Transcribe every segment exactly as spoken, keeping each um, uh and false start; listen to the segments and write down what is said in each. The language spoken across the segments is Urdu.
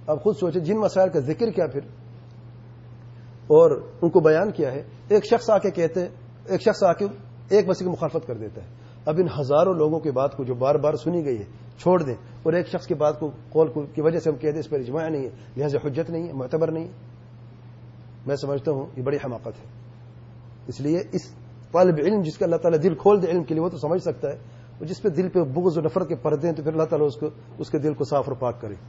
اب خود سوچیں جن مسائل کا ذکر کیا پھر اور ان کو بیان کیا ہے. ایک شخص آ کے کہتے ہیں ایک شخص آ کے ایک مسئلے کی مخالفت کر دیتا ہے. اب ان ہزاروں لوگوں کی بات کو جو بار بار سنی گئی ہے چھوڑ دیں اور ایک شخص کی بات کو قول کی وجہ سے ہم کہتے ہیں اس پر اجماع نہیں ہے لہذا حجت نہیں ہے معتبر نہیں ہے. میں سمجھتا ہوں یہ بڑی حماقت ہے. اس لیے اس طالب علم جس کا اللہ تعالیٰ دل کھول دے علم کے لیے وہ تو سمجھ سکتا ہے, اور جس پہ دل پہ بغض و نفرت کے پردے ہیں تو پھر اللہ تعالیٰ اس کو اس کے دل کو صاف اور پاک کرے.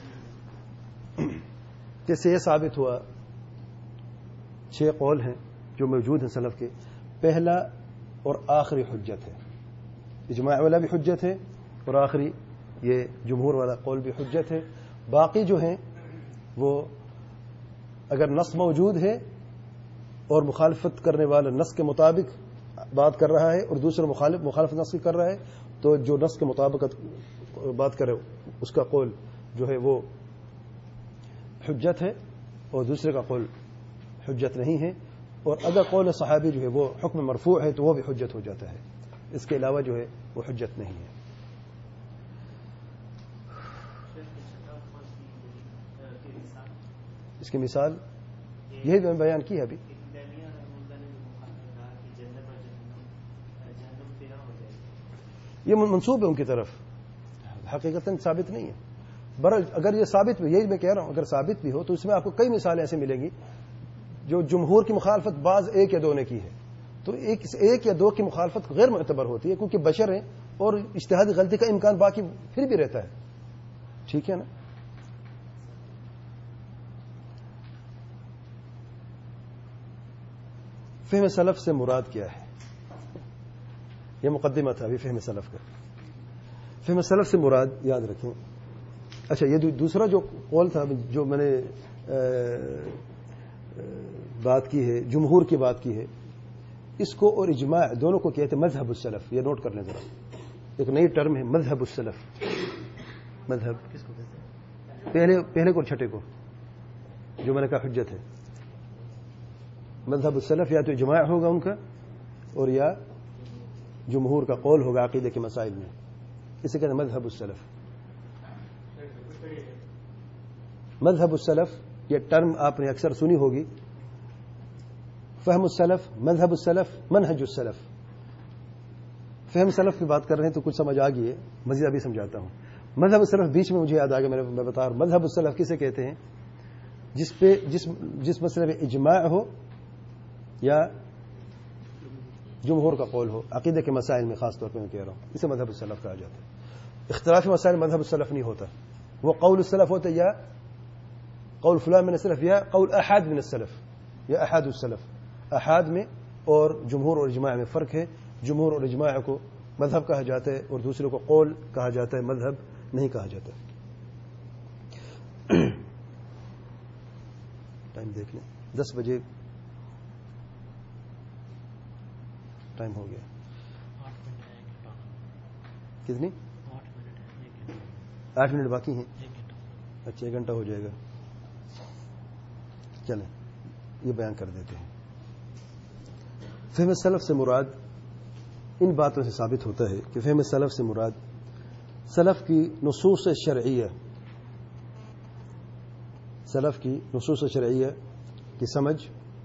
جیسے یہ ثابت ہوا چھ قول ہیں جو موجود ہیں سلف کے. پہلا اور آخری حجت ہے, اجماع والا بھی حجت ہے اور آخری یہ جمہور والا قول بھی حجت ہے. باقی جو ہیں وہ اگر نص موجود ہے اور مخالفت کرنے والا نص کے مطابق بات کر رہا ہے اور دوسرا مخالف مخالفت نص کی کر رہا ہے تو جو نص کے مطابق بات کرے اس کا قول جو ہے وہ حجت ہے اور دوسرے کا قول حجت نہیں ہے. اور اگر قول صحابی جو ہے وہ حکم مرفوع ہے تو وہ بھی حجت ہو جاتا ہے. اس کے علاوہ جو ہے وہ حجت نہیں ہے. اس کی مثال یہی میں بیان کی ہے ابھی. یہ منسوب ہے ان کی طرف, حقیقتاً ثابت نہیں ہے. برحال اگر یہ ثابت بھی, یہی میں کہہ رہا ہوں, اگر ثابت بھی ہو تو اس میں آپ کو کئی مثالیں ایسے ملیں گی جو جمہور کی مخالفت بعض ایک یا دو نے کی ہے. تو ایک ایک یا دو کی مخالفت غیر معتبر ہوتی ہے کیونکہ بشر ہیں اور اجتہادی غلطی کا امکان باقی پھر بھی رہتا ہے. ٹھیک ہے نا. فہم سلف سے مراد کیا ہے؟ یہ مقدمہ تھا ابھی فہم سلف کا. فہم سلف سے مراد یاد رکھیں. اچھا, یہ دوسرا جو قول تھا جو میں نے بات کی ہے, جمہور کی بات کی ہے, اس کو اور اجماع دونوں کو کہتے ہیں مذہب السلف. یہ نوٹ کر لیں ذرا, ایک نئی ٹرم ہے مذہب السلف. مذہب کس کو کہتے ہیں؟ پہلے پہلے کو چھٹے کو جو میں نے کہا حجت ہے. مذہب السلف یا تو اجماع ہوگا ان کا اور یا جمہور کا قول ہوگا عقیدے کے مسائل میں. اسے کہتے ہیں مذہب السلف. مذہب السلف یہ ٹرم آپ نے اکثر سنی ہوگی. فہم السلف, مذہب السلف, منہج السلف. فہم سلف کی بات کر رہے ہیں تو کچھ سمجھ آ گئی ہے, مزید ابھی سمجھاتا ہوں. مذہب السلف بیچ میں مجھے یاد آ گیا, میں بتا رہا ہوں. مذہب السلف کسے کہتے ہیں؟ جس پہ جس جس مسئلے میں اجماع ہو یا جمہور کا قول ہو عقیدے کے مسائل میں, خاص طور پہ میں کہہ رہا ہوں, اسے مذہب السلف کہا جاتا ہے. اختلافی مسائل مذہب السلف نہیں ہوتا, وہ قول السلف ہوتا ہے یا قول فلان من السلف یا قول احاد من السلف یا احاد السلف. احاد میں اور جمہور اور اجماع میں فرق ہے. جمہور اور اجماع کو مذہب کہا جاتا ہے اور دوسرے کو قول کہا جاتا ہے, مذہب نہیں کہا جاتا. ٹائم دیکھ لیں, دس بجے ٹائم ہو گیا. کتنی؟ آٹھ منٹ باقی ہیں. اچھا, ایک گھنٹہ ہو جائے گا. چلیں یہ بیان کر دیتے ہیں. فہم سلف سے مراد ان باتوں سے ثابت ہوتا ہے کہ فہم سلف سے مراد سلف کی نصوص شرعیہ, سلف کی نصوص شرعیہ کی سمجھ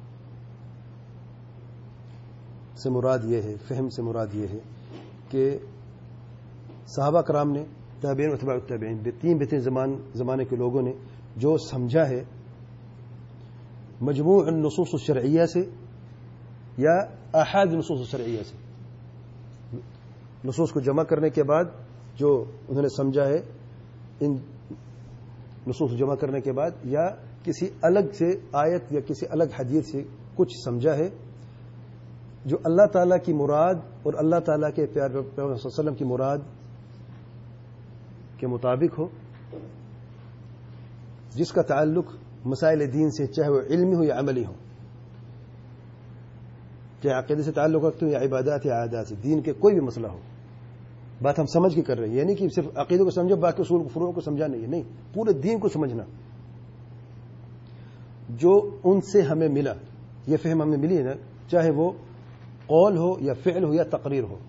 سے مراد یہ ہے, فہم سے مراد یہ ہے کہ صحابہ کرام نے, تابعین و اتباع التابعین, تین بہترین زمان زمانے کے لوگوں نے جو سمجھا ہے مجموع النصوص الشرعیہ سے یا احاد النصوص الشرعیہ سے. نصوص کو جمع کرنے کے بعد جو انہوں نے سمجھا ہے ان نصوص جمع کرنے کے بعد, یا کسی الگ سے آیت یا کسی الگ حدیث سے کچھ سمجھا ہے جو اللہ تعالیٰ کی مراد اور اللہ تعالیٰ کے پیار پیغمبر صلی اللہ علیہ وسلم کی مراد کے مطابق ہو, جس کا تعلق مسائل دین سے چاہے وہ علمی ہو یا عملی ہو, چاہے عقیدے سے تعلق رکھتے ہو یا عبادات یا عادات سے, دین کے کوئی بھی مسئلہ ہو. بات ہم سمجھ کے کر رہے ہیں, یعنی کہ صرف عقیدے کو سمجھو باقی اصول فروع کو سمجھا نہیں ہے, نہیں, پورے دین کو سمجھنا. جو ان سے ہمیں ملا, یہ فہم ہمیں ملی ہے نا, چاہے وہ قول ہو یا فعل ہو یا تقریر ہو.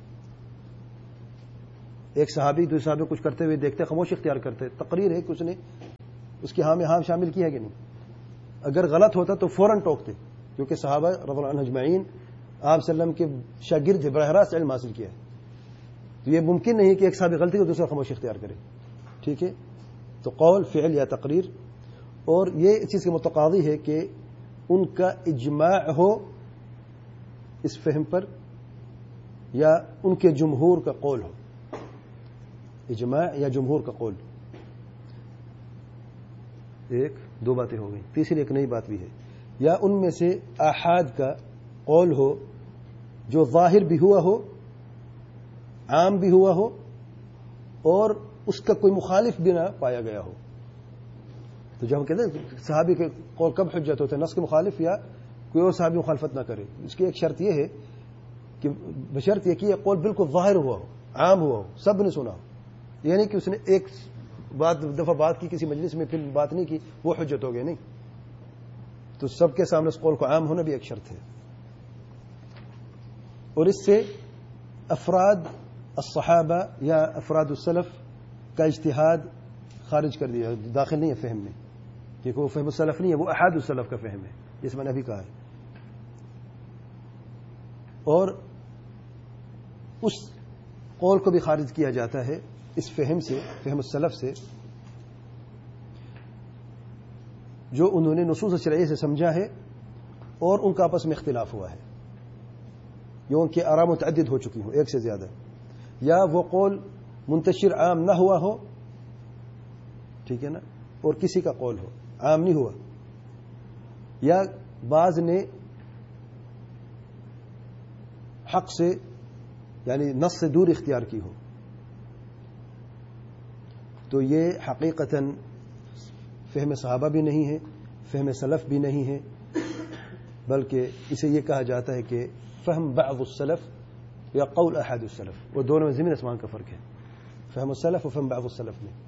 ایک صحابی دوسرے صحابی کچھ کرتے ہوئے دیکھتے خاموش اختیار کرتے, تقریر ہے کہ اس نے اس کی ہاں میں ہاں شامل کی ہے کہ نہیں؟ اگر غلط ہوتا تو فوراً ٹوکتے، کیونکہ صحابہ رضی اللہ عنہم اجمعین آپ صلی اللہ علیہ وسلم کے شاگرد ہے، براہ راست علم حاصل کیا ہے، تو یہ ممکن نہیں کہ ایک صحابی غلطی کو دوسرا خاموشی اختیار کرے. ٹھیک ہے، تو قول، فعل یا تقریر، اور یہ اس چیز کے متقاضی ہے کہ ان کا اجماع ہو اس فہم پر یا ان کے جمہور کا قول ہو. اجماع یا جمہور کا قول. ایک دو باتیں ہو گئی، تیسری ایک نئی بات بھی ہے، یا ان میں سے احاد کا قول ہو جو ظاہر بھی ہوا ہو، عام بھی ہوا ہو، اور اس کا کوئی مخالف بھی نہ پایا گیا ہو. تو جب ہم کہتے ہیں صحابی کے قول کب حجت ہوتے ہیں؟ نص کے مخالف یا کوئی اور صحابی مخالفت نہ کرے. اس کی ایک شرط یہ ہے کہ بشرط یہ کہ یہ قول بالکل ظاہر ہوا ہو، عام ہوا ہو، سب نے سنا ہو. یہ نہیں کہ اس نے ایک بات دفعہ بات کی کسی مجلس میں پھر بات نہیں کی وہ حجت ہو گئی، نہیں. تو سب کے سامنے اس قول کو عام ہونا بھی ایک شرط ہے. اور اس سے افراد الصحابہ یا افراد السلف کا اجتہاد خارج کر دیا، داخل نہیں ہے فہم میں، کیونکہ وہ فہم السلف نہیں ہے، وہ احاد السلف کا فہم ہے جس میں نے ابھی کہا ہے. اور اس قول کو بھی خارج کیا جاتا ہے اس فہم سے، فہم السلف سے، جو انہوں نے نصوص شرعیہ سے سمجھا ہے اور ان کا آپس میں اختلاف ہوا ہے، یا ان کے آراء متعدد ہو چکی ہوں، ایک سے زیادہ، یا وہ قول منتشر عام نہ ہوا ہو، ٹھیک ہے نا، اور کسی کا قول ہو عام نہیں ہوا، یا بعض نے حق سے یعنی نص سے دور اختیار کی ہو. تو یہ حقیقتاً فہم صحابہ بھی نہیں ہے، فہم سلف بھی نہیں ہے، بلکہ اسے یہ کہا جاتا ہے کہ فہم بعض السلف یا قول احد السلف، وہ دونوں میں زمین آسمان کا فرق ہے، فہم السلف و فہم بعض السلف میں.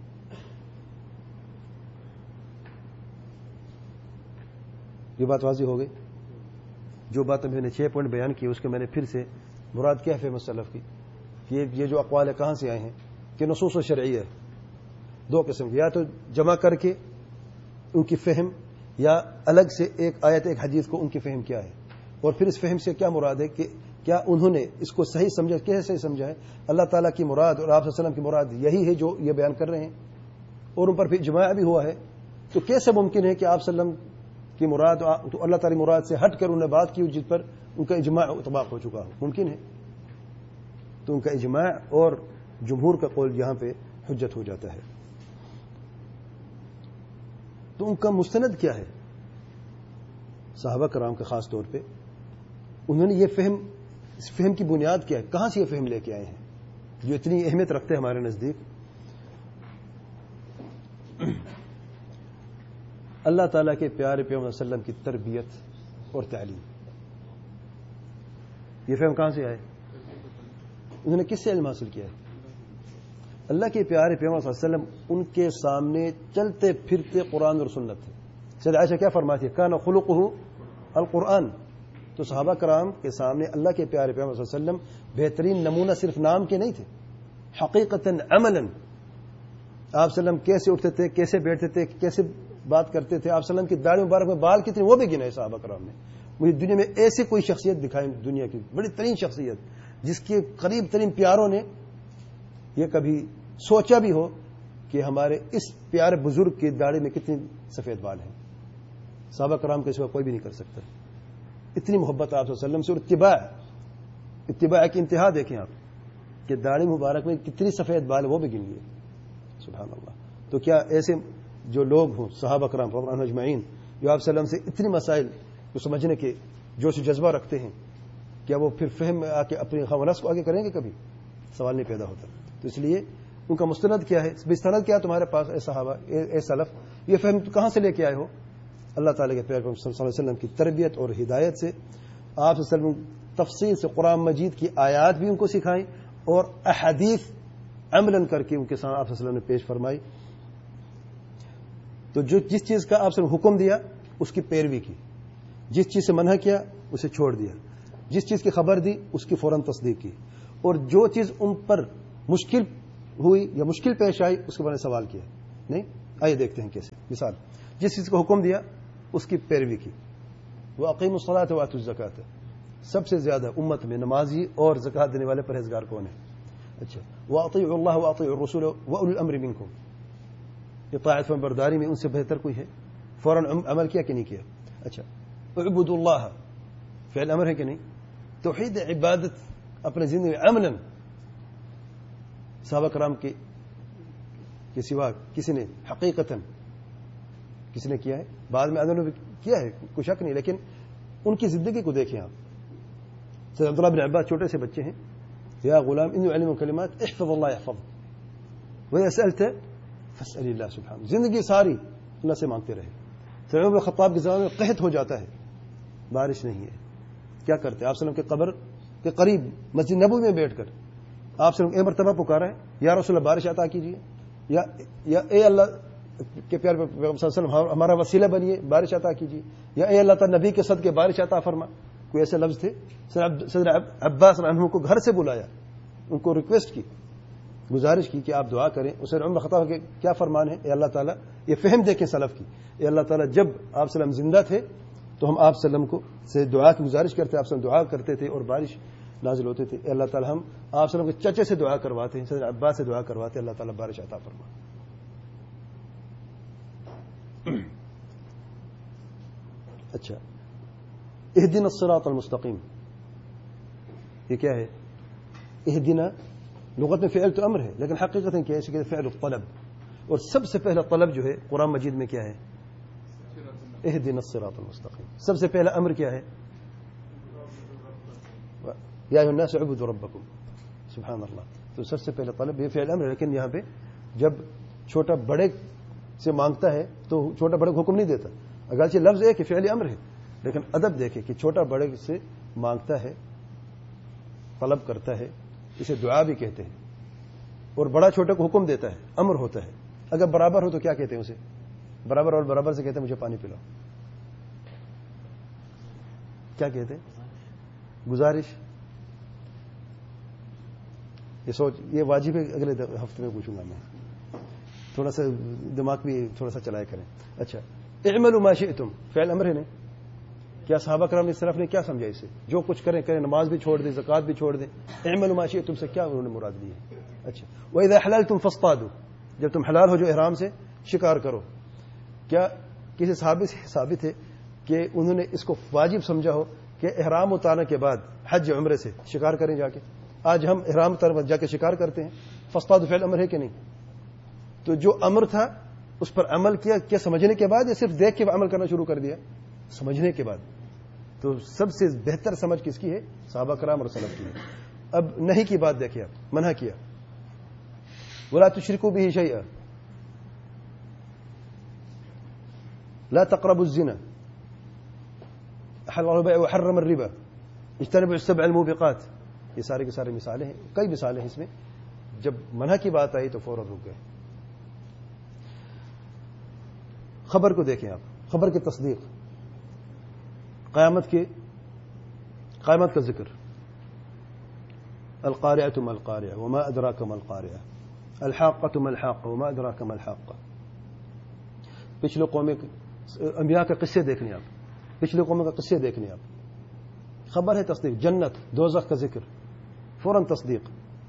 یہ بات واضح ہو گئی. جو بات میں نے چھ پوائنٹ بیان کی اس کے میں نے پھر سے مراد کیا ہے فہم السلف کی، کہ یہ جو اقوال کہاں سے آئے ہیں، کہ نصوص و شرعیہ دو قسم کی، یا تو جمع کر کے ان کی فہم، یا الگ سے ایک آیت ایک حدیث کو ان کی فہم کیا ہے، اور پھر اس فہم سے کیا مراد ہے، کہ کیا انہوں نے اس کو صحیح سمجھا، کیسے صحیح سمجھا ہے، اللہ تعالیٰ کی مراد اور آپ صلی اللہ علیہ وسلم کی مراد یہی ہے جو یہ بیان کر رہے ہیں، اور ان پر پھر اجماع بھی ہوا ہے. تو کیسے ممکن ہے کہ آپ صلی اللہ علیہ وسلم کی مراد تو اللہ تعالی مراد سے ہٹ کر انہوں نے بات کی جس پر ان کا اجماع اتفاق ہو چکا ہو؟ ممکن ہے. تو ان کا اجماع اور جمہور کا قول یہاں پہ حجت ہو جاتا ہے. تو ان کا مستند کیا ہے؟ صحابہ کرام کے خاص طور پہ انہوں نے یہ فہم، اس فہم کی بنیاد کیا ہے، کہاں سے یہ فہم لے کے آئے ہیں جو اتنی اہمیت رکھتے ہیں ہمارے نزدیک؟ اللہ تعالیٰ کے پیارے پیغمبر صلی اللہ علیہ وسلم کی تربیت اور تعلیم. یہ فہم کہاں سے آئے؟ انہوں نے کس سے علم حاصل کیا ہے؟ اللہ کے پیارے پیغمبر صلی اللہ علیہ وسلم ان کے سامنے چلتے پھرتے قرآن اور سنت تھے. سیدہ عائشہ کیا فرماتی ہے؟ کان خلقہ القرآن. تو صحابہ کرام کے سامنے اللہ کے پیارے پیغمبر صلی اللہ علیہ وسلم بہترین نمونہ صرف نام کے نہیں تھے، حقیقتاً عملاً آپ صلی اللہ علیہ وسلم کیسے اٹھتے تھے، کیسے بیٹھتے تھے، کیسے بات کرتے تھے، آپ صلی اللہ علیہ وسلم کی داڑھی مبارک میں بال کتنے وہ بھی گنے صحابہ کرام نے. مجھے دنیا میں ایسی کوئی شخصیت دکھائی، دنیا کی بڑی ترین شخصیت جس کے قریب ترین پیاروں نے یہ کبھی سوچا بھی ہو کہ ہمارے اس پیارے بزرگ کی داڑھی میں کتنے سفید بال ہیں. صحابہ کرام کے سوا کوئی بھی نہیں کر سکتا. اتنی محبت آپ صلی اللہ علیہ وسلم سے، اور اتباع اتباع کی انتہا دیکھیں آپ کہ داڑھی مبارک میں کتنی سفید بال وہ بھی گن لیے. سبحان اللہ. تو کیا ایسے جو لوگ ہوں صحابہ کرام رضی اللہ عنہم اجمعین جو آپ صلی اللہ علیہ وسلم سے اتنی مسائل کو سمجھنے کے جوش و جذبہ رکھتے ہیں، کیا وہ پھر فہم میں آ کے اپنے خواص کو آگے کریں گے؟ کبھی سوال نہیں پیدا ہوتا. تو اس لیے ان کا مستند کیا ہے، مستند کیا تمہارے پاس اے صحابہ، اے, اے سلف، یہ فہم کہاں سے لے کے آئے ہو؟ اللہ تعالیٰ کے پیغمبر صلی اللہ علیہ وسلم کی تربیت اور ہدایت سے. آپ صلی اللہ علیہ وسلم تفصیل سے قرآن مجید کی آیات بھی ان کو سکھائیں اور احادیث عملاً کر کے ان کے سامنے آپ صلی اللہ علیہ وسلم نے پیش فرمائی. تو جو جس چیز کا آپ سے حکم دیا اس کی پیروی کی، جس چیز سے منع کیا اسے چھوڑ دیا، جس چیز کی خبر دی اس کی فوراً تصدیق کی، اور جو چیز ان پر مشکل ہوئی یا مشکل پیش آئی اس کے بارے میں سوال کیا. نہیں؟ آئیے دیکھتے ہیں کیسے. مثال جس چیز کو حکم دیا اس کی پیروی کی. وَأَقِيمُوا الصَّلَاةَ وَآتُوا الزَّكَاةَ. سب سے زیادہ امت میں نمازی اور زکات دینے والے پرہیزگار کون ہیں؟ اچھا وَأَطِيعُوا اللَّهَ وَأَطِيعُوا الرَّسُولَ وَأُولِي الْأَمْرِ مِنكُمْ. اطاعت و برداری میں ان سے بہتر کوئی ہے؟ فوراً عمل کیا کہ نہیں کیا؟ اچھا اعبدوا اللہ فعل امر ہے کہ نہیں؟ توحید عبادت اپنے زندگی میں عملاً صحابہ کرام کے کے سوا کسی نے حقیقتاً کسی نے کیا ہے؟ بعد میں انہوں نے کیا ہے کوئی شک نہیں، لیکن ان کی زندگی کو دیکھیں آپ. سید عبداللہ بن عباس چھوٹے سے بچے ہیں، یا غلام انی علم کلمات احفظ اللہ یحفظ وإذا سألت فاسأل اللہ سبحانہ. زندگی ساری اللہ سے مانگتے رہے. سید عمر خطاب کے زمانے میں قحط ہو جاتا ہے، بارش نہیں ہے، کیا کرتے؟ آپ صلی اللہ علیہ وسلم کے قبر کے قریب مسجد نبوی میں بیٹھ کر آپ سے ایک مرتبہ پکارا ہے یا رسول اللہ بارش عطا کیجیے، یا یا اے اللہ کے پیارے پیغمبر صلی اللہ علیہ وسلم ہمارا وسیلہ بنیے بارش عطا کیجیے، یا اے اللہ تعالی نبی کے صدقے بارش عطا فرما. کوئی ایسے لفظ تھے؟ سید عباس عنہ کو گھر سے بلایا، ان کو ریکویسٹ کی، گزارش کی کہ آپ دعا کریں. اسے عمر خطاب کے کیا فرمان ہے؟ اے اللہ تعالیٰ، یہ فہم دیکھیں سلف کی، اے اللہ تعالیٰ جب آپ صلی اللہ علیہ وسلم زندہ تھے تو ہم آپ صلی اللہ علیہ وسلم کو سے دعا کی گزارش کرتے، آپ صلی اللہ علیہ وسلم دعا کرتے تھے اور بارش نازل ہوتے تھے. اے اللہ تعالیٰ ہم آپ صلی اللہ علیہ وسلم کے چچے سے دعا کرواتے ہیں، سید عباس سے دعا کرواتے ہیں، اللہ تعالیٰ بارش عطا فرما. اچھا اہدنا الصراط المستقیم، یہ کیا ہے؟ اہدنا لغت میں فعل تو امر ہے، لیکن حقیقت کیا ہے؟ اسے کہتے ہیں فعل الطلب. اور سب سے پہلا طلب جو ہے قرآن مجید میں کیا ہے؟ اہدنا الصراط المستقیم. سب سے پہلا امر کیا ہے؟ یا ایھا الناس اعبدوا ربکم. سبحان اللہ. تو سب سے پہلا طلب یہ فعل امر ہے، لیکن یہاں پہ جب چھوٹا بڑے سے مانگتا ہے تو چھوٹا بڑے کو حکم نہیں دیتا. اگرچہ لفظ ایک فعل امر ہے، لیکن ادب دیکھیں کہ چھوٹا بڑے سے مانگتا ہے، طلب کرتا ہے، اسے دعا بھی کہتے ہیں. اور بڑا چھوٹے کو حکم دیتا ہے، امر ہوتا ہے. اگر برابر ہو تو کیا کہتے ہیں اسے؟ برابر اور برابر سے کہتے ہیں مجھے پانی پلاؤ. کیا کہتے ہیں؟ گزارش. یہ سوچ یہ واجب ہے، اگلے ہفتے میں پوچھوں گا میں. تھوڑا سا دماغ بھی تھوڑا سا چلائے کریں. اچھا اعملوا ما شئتم فعل امر ہے نا. کیا صحابہ کرام نے صرف نے کیا سمجھا اسے؟ جو کچھ کریں کریں، نماز بھی چھوڑ دیں، زکات بھی چھوڑ دیں. اعملوا ما شئتم سے کیا انہوں نے مراد لی ہے؟ اچھا واذا حللتم فاصطادوا، جب تم حلال ہو جو احرام سے شکار کرو. کیا کسی صحابی سے ثابت ہے کہ انہوں نے اس کو واجب سمجھا ہو کہ احرام اتارنے کے بعد حج عمرے سے شکار کریں جا کے؟ آج ہم احرام اتار جا کے شکار کرتے ہیں. فاصطادوا فعل امر ہے کہ نہیں؟ تو جو امر تھا اس پر عمل کیا کیا سمجھنے کے بعد یا صرف دیکھ کے عمل کرنا شروع کر دیا؟ سمجھنے کے بعد. تو سب سے بہتر سمجھ کس کی ہے؟ صحابہ کرام اور سلف کی ہے. اب نہیں کی بات دیکھیں، آپ منع کیا ولا تشركوا به شيئا، لا تقربوا الزنا، احل الله البيع وحرم الربا، اجتنبوا السبع الموبقات. یہ سارے کے سارے مثالیں ہیں، کئی مثالیں ہیں اس میں. جب منع کی بات آئی تو فوراً رک گئے. خبر کو دیکھیں آپ، خبر کی تصدیق، قیامت کے قیامت کا ذکر. القارعة ما القارعة وما أدراك ما القارعة الحاقة ما الحاقة وما أدراك ما الحاقة. پچھلے قومیں انبیاء کے قصے دیکھنے آپ، پچھلے قوموں کا قصے دیکھنے آپ. خبر ہے تصدیق. جنت دوزخ کا ذکر، فوراً تصدیق.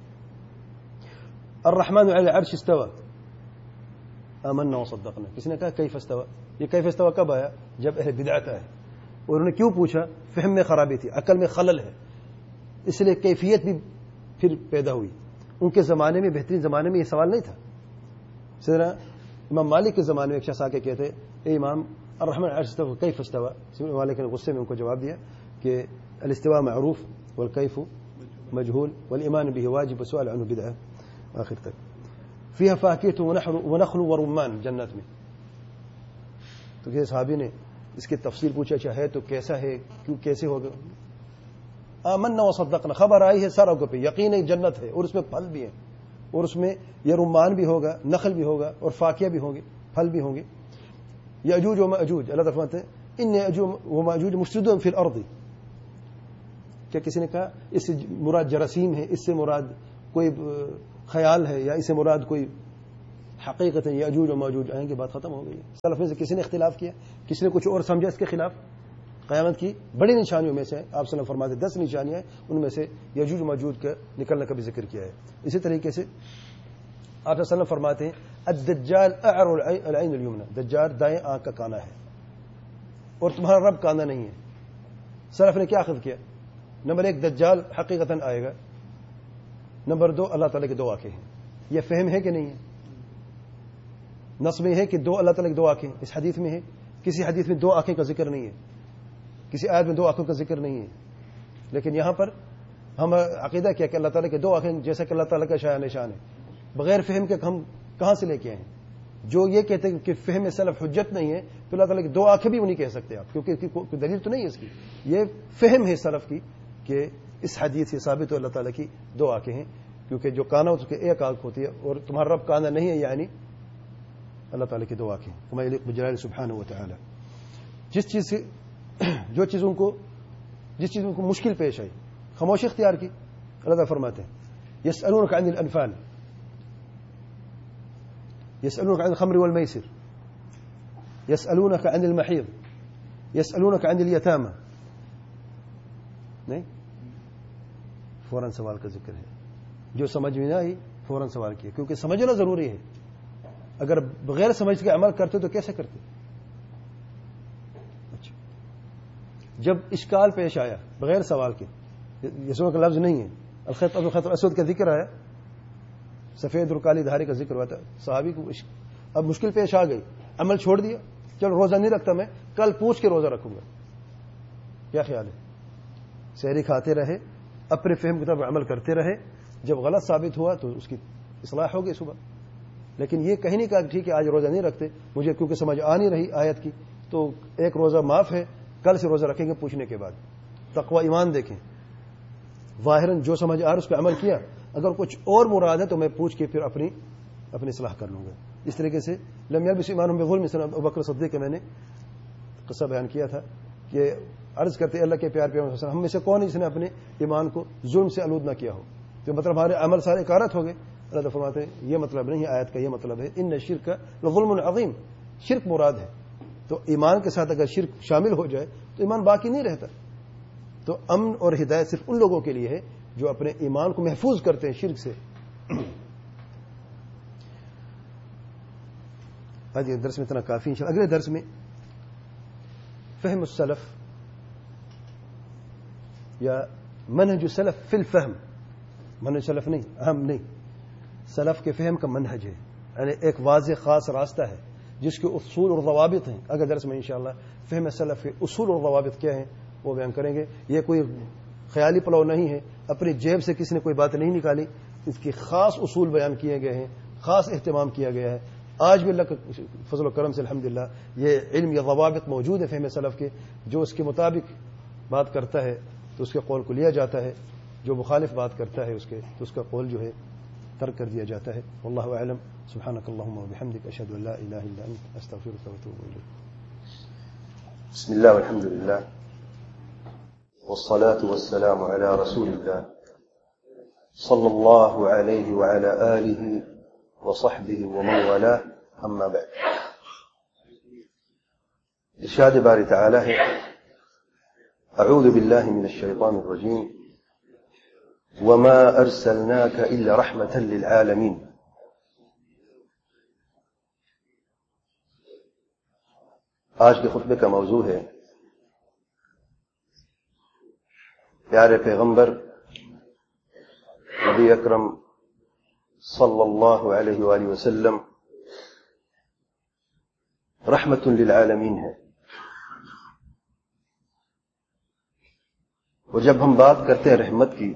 الرحمن على العرش استوى آمنا وصدقنا. کسی نے کہا کیف استوى؟ یہ کیف استوى کب آیا؟ جب اہل بدعت آئے. اور انہوں نے کیوں پوچھا؟ فہم میں خرابی تھی، عقل میں خلل ہے، اس لیے کیفیت بھی پھر پیدا ہوئی. ان کے زمانے میں، بہترین زمانے میں یہ سوال نہیں تھا. سیدنا امام مالک کے زمانے میں ایک شخص آ کے کہتے اے امام الرحمن علی العرش استوى کیف استوى؟ مالک نے غصے میں ان کو جواب دیا کہ الاستواء معروف والکیف مجهول والایمان به واجب والسؤال عنه بدعه. آخر تک فيها فاكهة ونخل ورمان. جنت میں تو کسی صحابی نے اس کی تفصیل پوچھا، چاہے تو کیسا ہے، کیوں کیسے ہوگا؟ آمنا وصدقنا، خبر آئی ہے ساروں کو پہ، یقین ہے جنت ہے اور اس میں پھل بھی ہیں، اور اس میں یہ رمان بھی ہوگا، نخل بھی ہوگا اور فاکیہ بھی ہوں گے، پھل بھی ہوں گے. یاجوج و ماجوج، اللہ تعالیٰ فرماتے ہیں ان یاجوج و ماجوج مفسدون فی الارض. کیا کسی نے کہا اس سے مراد جراثیم ہے، اس سے مراد کوئی خیال ہے، یا اس سے مراد کوئی حقیقت یاجوج و ماجوج آئیں گے، بات ختم ہو گئی ہے. سلف میں سے کسی نے اختلاف کیا، کسی نے کچھ اور سمجھا اس کے خلاف. قیامت کی بڑی نشانیوں میں سے آپ صلی اللہ علیہ وسلم فرماتے دس نشانیاں، ان میں سے یاجوج و ماجوج کا نکلنے کا بھی ذکر کیا ہے. اسی طریقے سے آپ صلی اللہ علیہ وسلم فرماتے ہیں الدجال اعر العین الیمنى، دجال دائیں آنکھ کا کانا ہے اور تمہارا رب کانا نہیں ہے. سلف نے کیا اخذ کیا؟ نمبر ایک دجال حقیقتاً آئے گا، نمبر دو اللہ تعالیٰ کی دو آنکھیں ہیں. یہ فہم ہے کہ نہیں ہے؟ نص میں ہے کہ دو اللہ تعالیٰ کی دو آنکھیں، اس حدیث میں ہے. کسی حدیث میں دو آنکھیں کا ذکر نہیں ہے، کسی آیت میں دو آنکھوں کا ذکر نہیں ہے. لیکن یہاں پر ہم عقیدہ کیا کہ اللہ تعالیٰ کے دو آنکھیں جیسا کہ اللہ تعالیٰ کا شایان نشان ہے. بغیر فہم کے ہم کہاں سے لے کے آئے ہیں؟ جو یہ کہتے ہیں کہ فہم سلف حجت نہیں ہے تو اللہ تعالیٰ کی دو آنکھیں بھی وہ نہیں کہہ سکتے آپ، کیونکہ کوئی دلیل تو نہیں ہے اس کی. یہ فہم ہے سلف کی کہ اس حدیث سے ثابت ہو اللہ تعالیٰ کی دو آنکھیں ہیں، کیونکہ جو کانا اس کے ایک آنکھ ہوتی ہے اور تمہارا رب کانا نہیں ہے، یعنی اللہ تعالیٰ کی دو آنکھیں. وما یلیق بجلالہ سبحانہ وتعالی. جس چیز سے جو چیزوں کو جس چیز کو مشکل پیش آئی خاموشی اختیار کی. اللہ تعالیٰ فرماتے ہیں یسألونک عن الانفال، يسألونك عن الخمر والميسر، يسألونك عن المحيض، يسألونك عن اليتامى. نہیں، فوراً سوال کا ذکر ہے. جو سمجھ میں نہ آئی فوراً سوال کیا، کیونکہ سمجھنا ضروری ہے. اگر بغیر سمجھ کے عمل کرتے تو کیسے کرتے؟ اچھا، جب اشکال پیش آیا بغیر سوال کے، یسألونک کا لفظ نہیں ہے، الخيط الخيط الاسود کا ذکر آیا، سفید اور کالی دھاری کا ذکر ہوا تھا. صحابی کو اب مشکل پیش آ گئی، عمل چھوڑ دیا، چلو روزہ نہیں رکھتا میں، کل پوچھ کے روزہ رکھوں گا. کیا خیال ہے؟ سحری کھاتے رہے، اپنے فہم کی طرف عمل کرتے رہے، جب غلط ثابت ہوا تو اس کی اصلاح ہوگی صبح. لیکن یہ کہیں نہیں کہا کہ ٹھیک ہے آج روزہ نہیں رکھتے، مجھے کیونکہ سمجھ آ نہیں رہی آیت کی تو ایک روزہ معاف ہے، کل سے روزہ رکھیں گے پوچھنے کے بعد. تقوی ایمان دیکھیں، ظاہراً جو سمجھ آ رہا اس پہ عمل کیا، اگر کچھ اور مراد ہے تو میں پوچھ کے پھر اپنی اپنی اصلاح کر لوں گا. اس طریقے سے لم یلبس ایمانہم بظلم، مثلا ابو بکر صدیق کا میں نے قصہ بیان کیا تھا کہ عرض کرتے اللہ کے پیار پیغمبر صلی اللہ علیہ وسلم، ہم میں سے کون ہے جس نے اپنے ایمان کو ظلم سے آلود نہ کیا ہو؟ تو مطلب ہمارے عمل سارے کارت ہو گئے. اللہ تعالیٰ فرماتے ہیں یہ مطلب نہیں ہے آیت کا، یہ مطلب ہے ان الشرک لظلم عظیم، شرک مراد ہے. تو ایمان کے ساتھ اگر شرک شامل ہو جائے تو ایمان باقی نہیں رہتا. تو امن اور ہدایت صرف ان لوگوں کے لیے ہے جو اپنے ایمان کو محفوظ کرتے ہیں شرک سے. آج یہ درس میں اتنا کافی، انشاءاللہ اگلے درس میں فہم السلف یا منہج السلف فی الفہم. منہج سلف نہیں، اہم نہیں، سلف کے فہم کا منہج ہے، یعنی ایک واضح خاص راستہ ہے جس کے اصول اور ضوابط ہیں. اگلے درس میں انشاءاللہ فہم السلف کے اصول اور ضوابط کیا ہیں وہ بیان کریں گے. یہ کوئی خیالی پلاؤ نہیں ہے، اپنی جیب سے کسی نے کوئی بات نہیں نکالی، اس کی خاص اصول بیان کیے گئے ہیں، خاص اہتمام کیا گیا ہے. آج بھی اللہ کے فضل و کرم سے الحمدللہ یہ علم یا ضوابط موجود ہے فہم سلف کے. جو اس کے مطابق بات کرتا ہے تو اس کے قول کو لیا جاتا ہے، جو مخالف بات کرتا ہے اس کے تو اس کا قول جو ہے ترک کر دیا جاتا ہے. واللہ اعلم. سبحانک اللہم وبحمدک، اشہد ان لا الہ الا انت، استغفرک واتوب الیک. بسم الله والحمد لله والصلاة والسلام على رسول الله صلى الله عليه وعلى آله وصحبه ومن والاه. أما بعد، إرشاد باري تعالى أعوذ بالله من الشيطان الرجيم وما أرسلناك إلا رحمة للعالمين. آج کے خطبے کا موضوع ہے پیارے پیغمبر نبی اکرم صلی اللہ علیہ وآلہ وسلم رحمت للعالمین ہے. اور جب ہم بات کرتے ہیں رحمت کی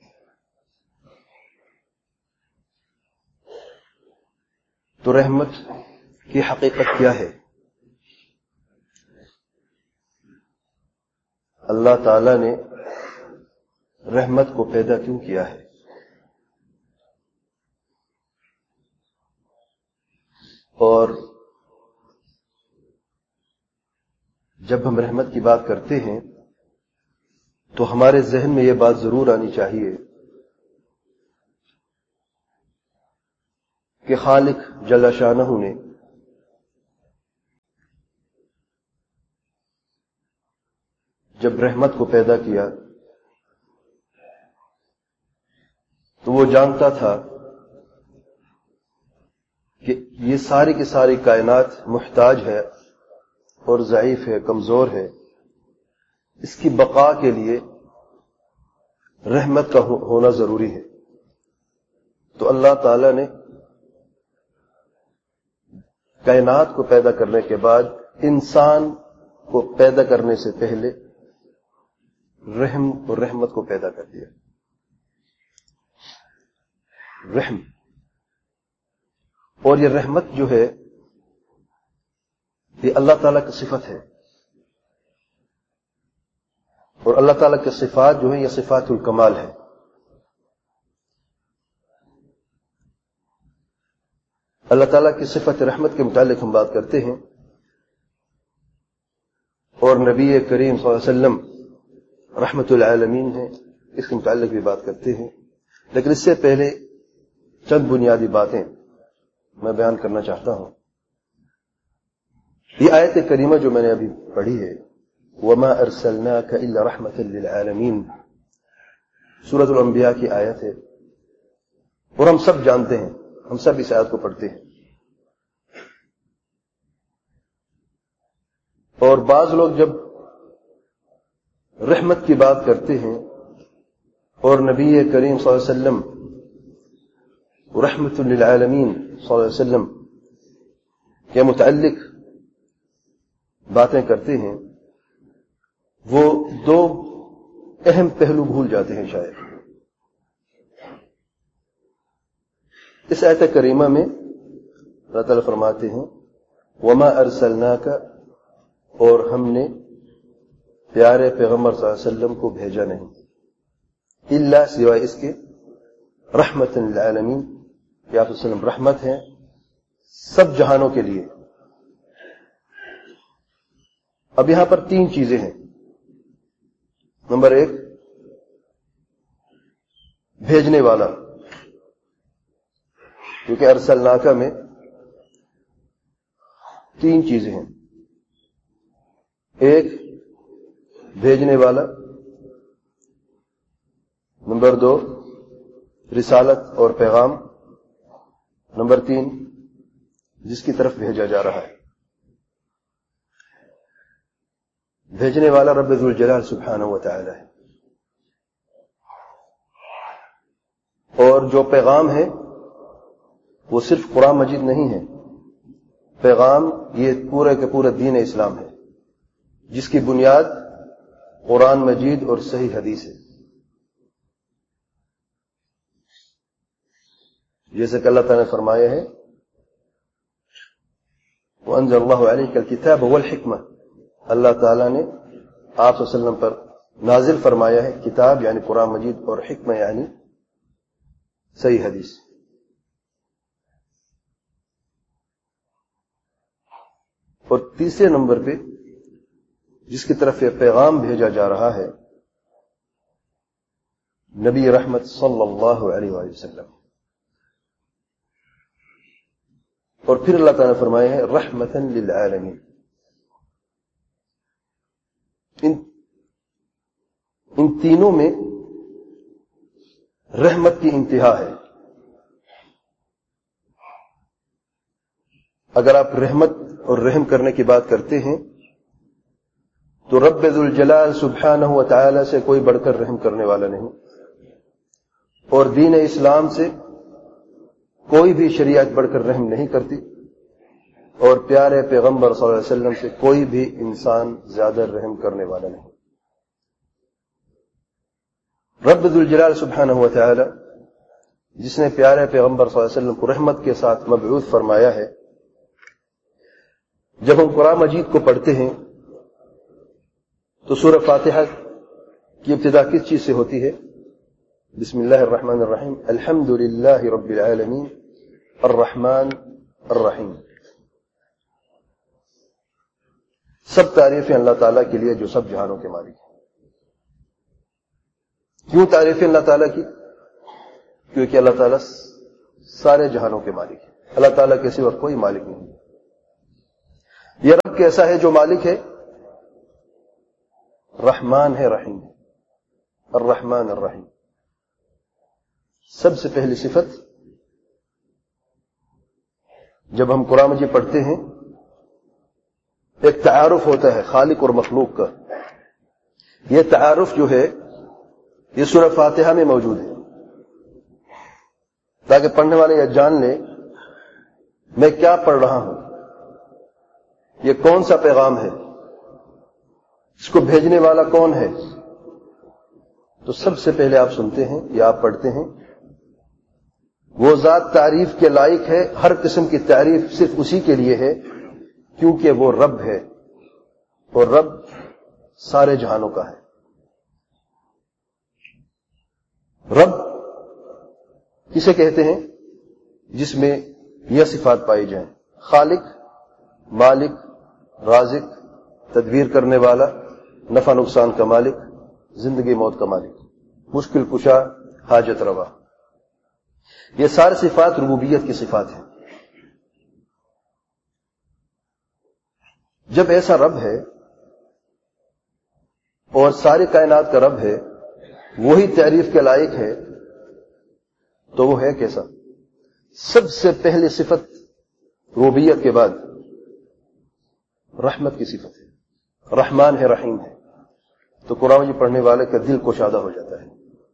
تو رحمت کی حقیقت کیا ہے؟ اللہ تعالی نے رحمت کو پیدا کیوں کیا ہے؟ اور جب ہم رحمت کی بات کرتے ہیں تو ہمارے ذہن میں یہ بات ضرور آنی چاہیے کہ خالق جل شانہ نے جب رحمت کو پیدا کیا تو وہ جانتا تھا کہ یہ ساری کی ساری کائنات محتاج ہے اور ضعیف ہے، کمزور ہے. اس کی بقا کے لیے رحمت کا ہونا ضروری ہے. تو اللہ تعالی نے کائنات کو پیدا کرنے کے بعد انسان کو پیدا کرنے سے پہلے رحم اور رحمت کو پیدا کر دیا. رحم اور یہ رحمت جو ہے یہ اللہ تعالیٰ کی صفت ہے، اور اللہ تعالیٰ کی صفات جو ہے یہ صفات الکمال ہے. اللہ تعالیٰ کی صفت رحمت کے متعلق ہم بات کرتے ہیں، اور نبی کریم صلی اللہ علیہ وسلم رحمت العالمین ہیں، اس کے متعلق بھی بات کرتے ہیں. لیکن اس سے پہلے چند بنیادی باتیں میں بیان کرنا چاہتا ہوں. یہ آیت کریمہ جو میں نے ابھی پڑھی ہے، وَمَا أَرْسَلْنَاكَ إِلَّا رَحْمَةً لِلْعَالَمِينَ، سورۃ الانبیاء کی آیت ہے، اور ہم سب جانتے ہیں، ہم سب اس آیت کو پڑھتے ہیں. اور بعض لوگ جب رحمت کی بات کرتے ہیں اور نبی کریم صلی اللہ علیہ وسلم رحمت للعالمین صلی اللہ علیہ وسلم کے متعلق باتیں کرتے ہیں، وہ دو اہم پہلو بھول جاتے ہیں شاید. اس آیت کریمہ میں اللہ تعالیٰ فرماتے ہیں وما ارسلناک، اور ہم نے پیارے پیغمبر صلی اللہ علیہ وسلم کو بھیجا نہیں، الا سوائے اس کے رحمت للعالمین، کہ آپ صلی اللہ علیہ وسلم رحمت ہیں سب جہانوں کے لیے. اب یہاں پر تین چیزیں ہیں. نمبر ایک، بھیجنے والا، کیونکہ ارسلناک میں تین چیزیں ہیں. ایک، بھیجنے والا. نمبر دو، رسالت اور پیغام. نمبر تین، جس کی طرف بھیجا جا رہا ہے. بھیجنے والا رب ذوالجلال سبحانہ و تعالی ہے، اور جو پیغام ہے وہ صرف قرآن مجید نہیں ہے. پیغام یہ پورے کے پورے دین اسلام ہے، جس کی بنیاد قرآن مجید اور صحیح حدیث ہے. جیسے کہ اللہ تعالیٰ نے فرمایا ہے وَأَنزَلَ اللَّهُ عَلَيْكَ الْكِتَابَ وَالْحِكْمَةَ، اللہ تعالیٰ نے آپ صلی اللہ علیہ وسلم پر نازل فرمایا ہے کتاب یعنی قرآن مجید، اور حکمہ یعنی صحیح حدیث. اور تیسرے نمبر پہ جس کی طرف یہ پیغام بھیجا جا رہا ہے، نبی رحمت صلی اللہ علیہ وآلہ وسلم. اور پھر اللہ تعالیٰ نے فرمایا ہے رحمتا للعالمین. ان ان تینوں میں رحمت کی انتہا ہے. اگر آپ رحمت اور رحم کرنے کی بات کرتے ہیں تو رب ذوالجلال سبحانہ و تعالی سے کوئی بڑھ کر رحم کرنے والا نہیں، اور دین اسلام سے کوئی بھی شریعت بڑھ کر رحم نہیں کرتی، اور پیارے پیغمبر صلی اللہ علیہ وسلم سے کوئی بھی انسان زیادہ رحم کرنے والا نہیں. رب ذوالجلال سبحانہ و تعالی جس نے پیارے پیغمبر صلی اللہ علیہ وسلم کو رحمت کے ساتھ مبعوث فرمایا ہے، جب ہم قرآن مجید کو پڑھتے ہیں تو سورہ فاتحہ کی ابتدا کس چیز سے ہوتی ہے؟ بسم اللہ الرحمن الرحیم، الحمد للہ رب العالمین الرحمن الرحیم. سب تعریفیں اللہ تعالیٰ کے لیے جو سب جہانوں کے مالک ہیں. کیوں تعریفیں اللہ تعالیٰ کی؟ کیونکہ اللہ تعالیٰ سارے جہانوں کے مالک ہیں. اللہ تعالیٰ کے سوا کوئی مالک نہیں. یہ رب کیسا ہے جو مالک ہے؟ رحمان ہے، رحیم ہے. الرحمن الرحیم. سب سے پہلی صفت جب ہم قرآن مجید پڑھتے ہیں ایک تعارف ہوتا ہے خالق اور مخلوق کا. یہ تعارف جو ہے یہ سورہ فاتحہ میں موجود ہے تاکہ پڑھنے والے یہ جان لیں میں کیا پڑھ رہا ہوں، یہ کون سا پیغام ہے، اس کو بھیجنے والا کون ہے. تو سب سے پہلے آپ سنتے ہیں یا آپ پڑھتے ہیں وہ ذات تعریف کے لائق ہے. ہر قسم کی تعریف صرف اسی کے لیے ہے کیونکہ وہ رب ہے اور رب سارے جہانوں کا ہے. رب کسے کہتے ہیں؟ جس میں یہ صفات پائی جائیں: خالق، مالک، رازق، تدبیر کرنے والا، نفع نقصان کا مالک، زندگی موت کا مالک، مشکل کشا، حاجت روا. یہ ساری صفات ربوبیت کی صفات ہیں. جب ایسا رب ہے اور ساری کائنات کا رب ہے، وہی تعریف کے لائق ہے، تو وہ ہے کیسا؟ سب سے پہلی صفت ربوبیت کے بعد رحمت کی صفت ہے. رحمان ہے، رحیم ہے. تو قرآن جی پڑھنے والے کا دل کشادہ ہو جاتا ہے.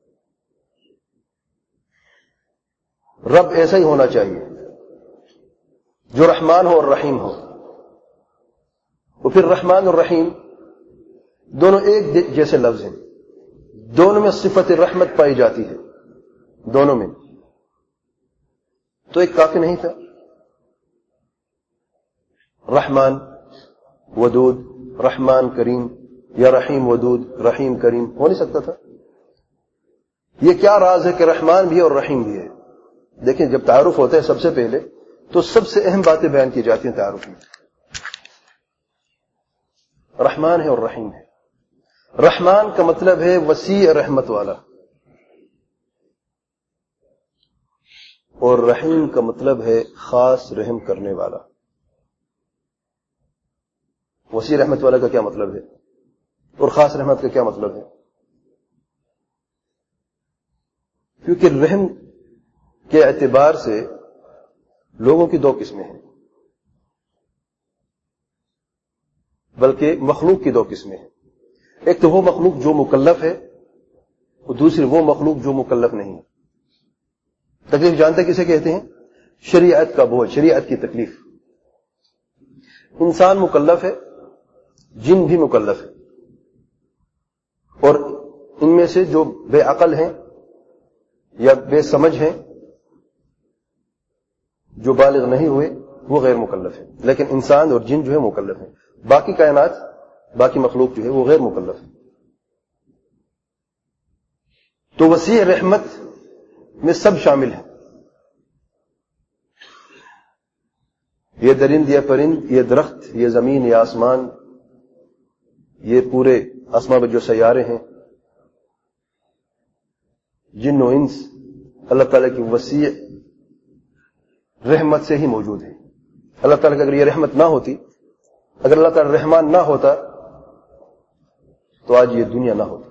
رب ایسا ہی ہونا چاہیے جو رحمان ہو اور رحیم ہو. اور پھر رحمان اور رحیم دونوں ایک جیسے لفظ ہیں، دونوں میں صفت رحمت پائی جاتی ہے، دونوں میں. تو ایک کافی نہیں تھا؟ رحمان ودود، رحمان کریم، یا رحیم ودود، رحیم کریم ہو نہیں سکتا تھا؟ یہ کیا راز ہے کہ رحمان بھی اور رحیم بھی ہے؟ دیکھیں جب تعارف ہوتا ہے سب سے پہلے تو سب سے اہم باتیں بیان کی جاتی ہیں تعارف میں. رحمان ہے اور رحیم ہے. رحمان کا مطلب ہے وسیع رحمت والا، اور رحیم کا مطلب ہے خاص رحم کرنے والا. وسیع رحمت والا کا کیا مطلب ہے اور خاص رحمت کا کیا مطلب ہے؟ کیونکہ رحم کے اعتبار سے لوگوں کی دو قسمیں ہیں، بلکہ مخلوق کی دو قسمیں ہیں. ایک تو وہ مخلوق جو مکلف ہے اور دوسری وہ مخلوق جو مکلف نہیں ہے. تکلیف جانتے کسے کہتے ہیں؟ شریعت کا بوجھ، شریعت کی تکلیف. انسان مکلف ہے، جن بھی مکلف ہے، اور ان میں سے جو بے عقل ہیں یا بے سمجھ ہیں، جو بالغ نہیں ہوئے، وہ غیر مکلف ہیں. لیکن انسان اور جن جو ہے مکلف ہیں. باقی کائنات، باقی مخلوق جو ہے وہ غیر مکلف ہے. تو وسیع رحمت میں سب شامل ہیں. یہ درند، یہ پرند، یہ درخت، یہ زمین، یہ آسمان، یہ پورے آسمان میں جو سیارے ہیں، جن و انس، اللہ تعالیٰ کی وسیع رحمت سے ہی موجود ہے. اللہ تعالیٰ کی اگر یہ رحمت نہ ہوتی، اگر اللہ تعالیٰ رحمان نہ ہوتا تو آج یہ دنیا نہ ہوتی.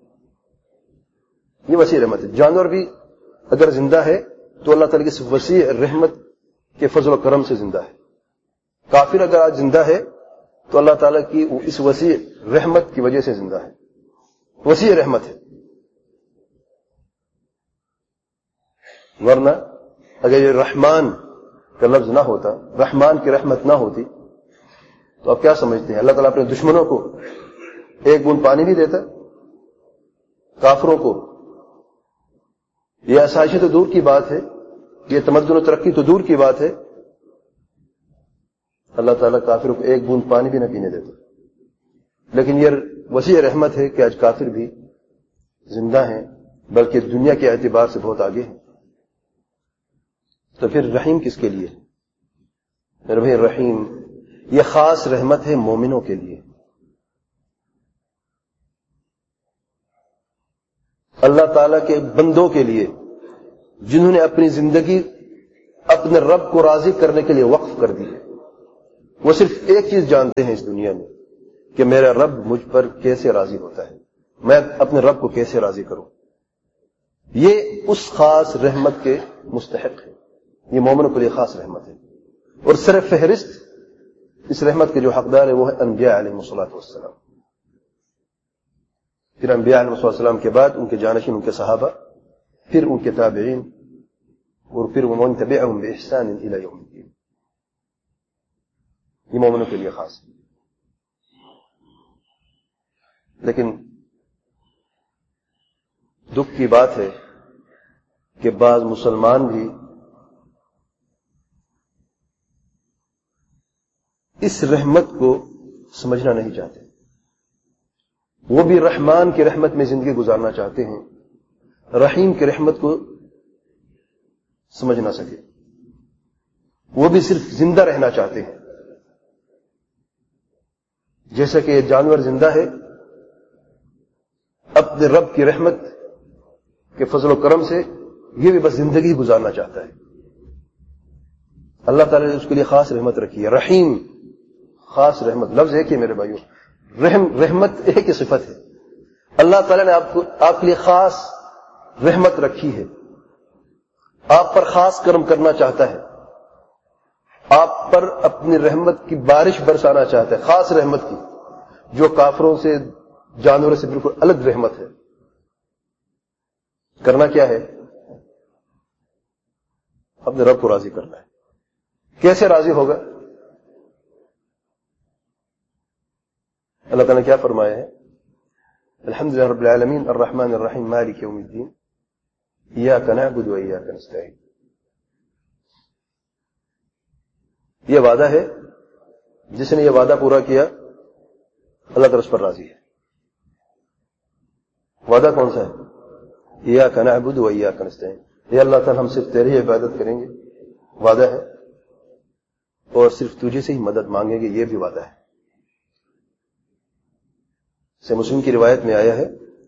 یہ وسیع رحمت ہے. جانور بھی اگر زندہ ہے تو اللہ تعالیٰ کی اس وسیع رحمت کے فضل و کرم سے زندہ ہے. کافر اگر آج زندہ ہے تو اللہ تعالیٰ کی اس وسیع رحمت کی وجہ سے زندہ ہے. وسیع رحمت ہے. ورنہ اگر یہ رحمان کا لفظ نہ ہوتا، رحمان کی رحمت نہ ہوتی، تو آپ کیا سمجھتے ہیں؟ اللہ تعالیٰ اپنے دشمنوں کو ایک بوند پانی نہیں دیتا؟ کافروں کو یہ آسائشیں تو دور کی بات ہے، یہ تمدن و ترقی تو دور کی بات ہے، اللہ تعالیٰ کافروں کو ایک بوند پانی بھی نہ پینے دیتا. لیکن یہ وسیع رحمت ہے کہ آج کافر بھی زندہ ہیں، بلکہ دنیا کے اعتبار سے بہت آگے ہیں. تو پھر رحیم کس کے لیے؟ میرے بھائی رحیم یہ خاص رحمت ہے مومنوں کے لیے. اللہ تعالیٰ کے بندوں کے لیے جنہوں نے اپنی زندگی اپنے رب کو راضی کرنے کے لیے وقف کر دی ہے. وہ صرف ایک چیز جانتے ہیں اس دنیا میں کہ میرا رب مجھ پر کیسے راضی ہوتا ہے, میں اپنے رب کو کیسے راضی کروں. یہ اس خاص رحمت کے مستحق ہے, یہ مومنوں کے لیے خاص رحمت ہے. اور سر فہرست اس رحمت کے جو حقدار ہے وہ ہے انبیاء علیہ الصلوۃ والسلام. پھر انبیاء علیہ الصلوۃ والسلام کے بعد ان کے جانشین, ان کے صحابہ, پھر ان کے تابعین, اور پھر ومن تبعهم بإحسان إلى يوم الدين. یہ مومنوں کے لیے خاص ہے. لیکن دکھ کی بات ہے کہ بعض مسلمان بھی اس رحمت کو سمجھنا نہیں چاہتے. وہ بھی رحمان کی رحمت میں زندگی گزارنا چاہتے ہیں, رحیم کی رحمت کو سمجھ نہ سکے. وہ بھی صرف زندہ رہنا چاہتے ہیں. جیسا کہ یہ جانور زندہ ہے, اپنے رب کی رحمت کے فضل و کرم سے یہ بھی بس زندگی گزارنا چاہتا ہے. اللہ تعالیٰ نے اس کے لیے خاص رحمت رکھی ہے. رحیم خاص رحمت لفظ ایک ہی میرے بھائیوں, رحم رحمت ایک ہی صفت ہے. اللہ تعالیٰ نے آپ کو آپ کے لیے خاص رحمت رکھی ہے, آپ پر خاص کرم کرنا چاہتا ہے, آپ پر اپنی رحمت کی بارش برسانا چاہتا ہے, خاص رحمت کی, جو کافروں سے جانوروں سے بالکل الگ رحمت ہے. کرنا کیا ہے؟ اپنے رب کو راضی کرنا ہے. کیسے راضی ہوگا؟ اللہ تعالیٰ نے کیا فرمایا ہے؟ الحمدللہ رب العالمین الرحمن الرحیم مالک یوم الدین ایاک نعبد و ایاک نستعین. یہ وعدہ ہے, جس نے یہ وعدہ پورا کیا اللہ تعالیٰ اس پر راضی ہے. وعدہ کون سا ہے؟ ایاک نعبد و ایاک نستعین. یہ اللہ تعالیٰ ہم صرف تیری عبادت کریں گے, وعدہ ہے, اور صرف تجھے سے ہی مدد مانگیں گے, یہ بھی وعدہ ہے. سے مسلم کی روایت میں آیا ہے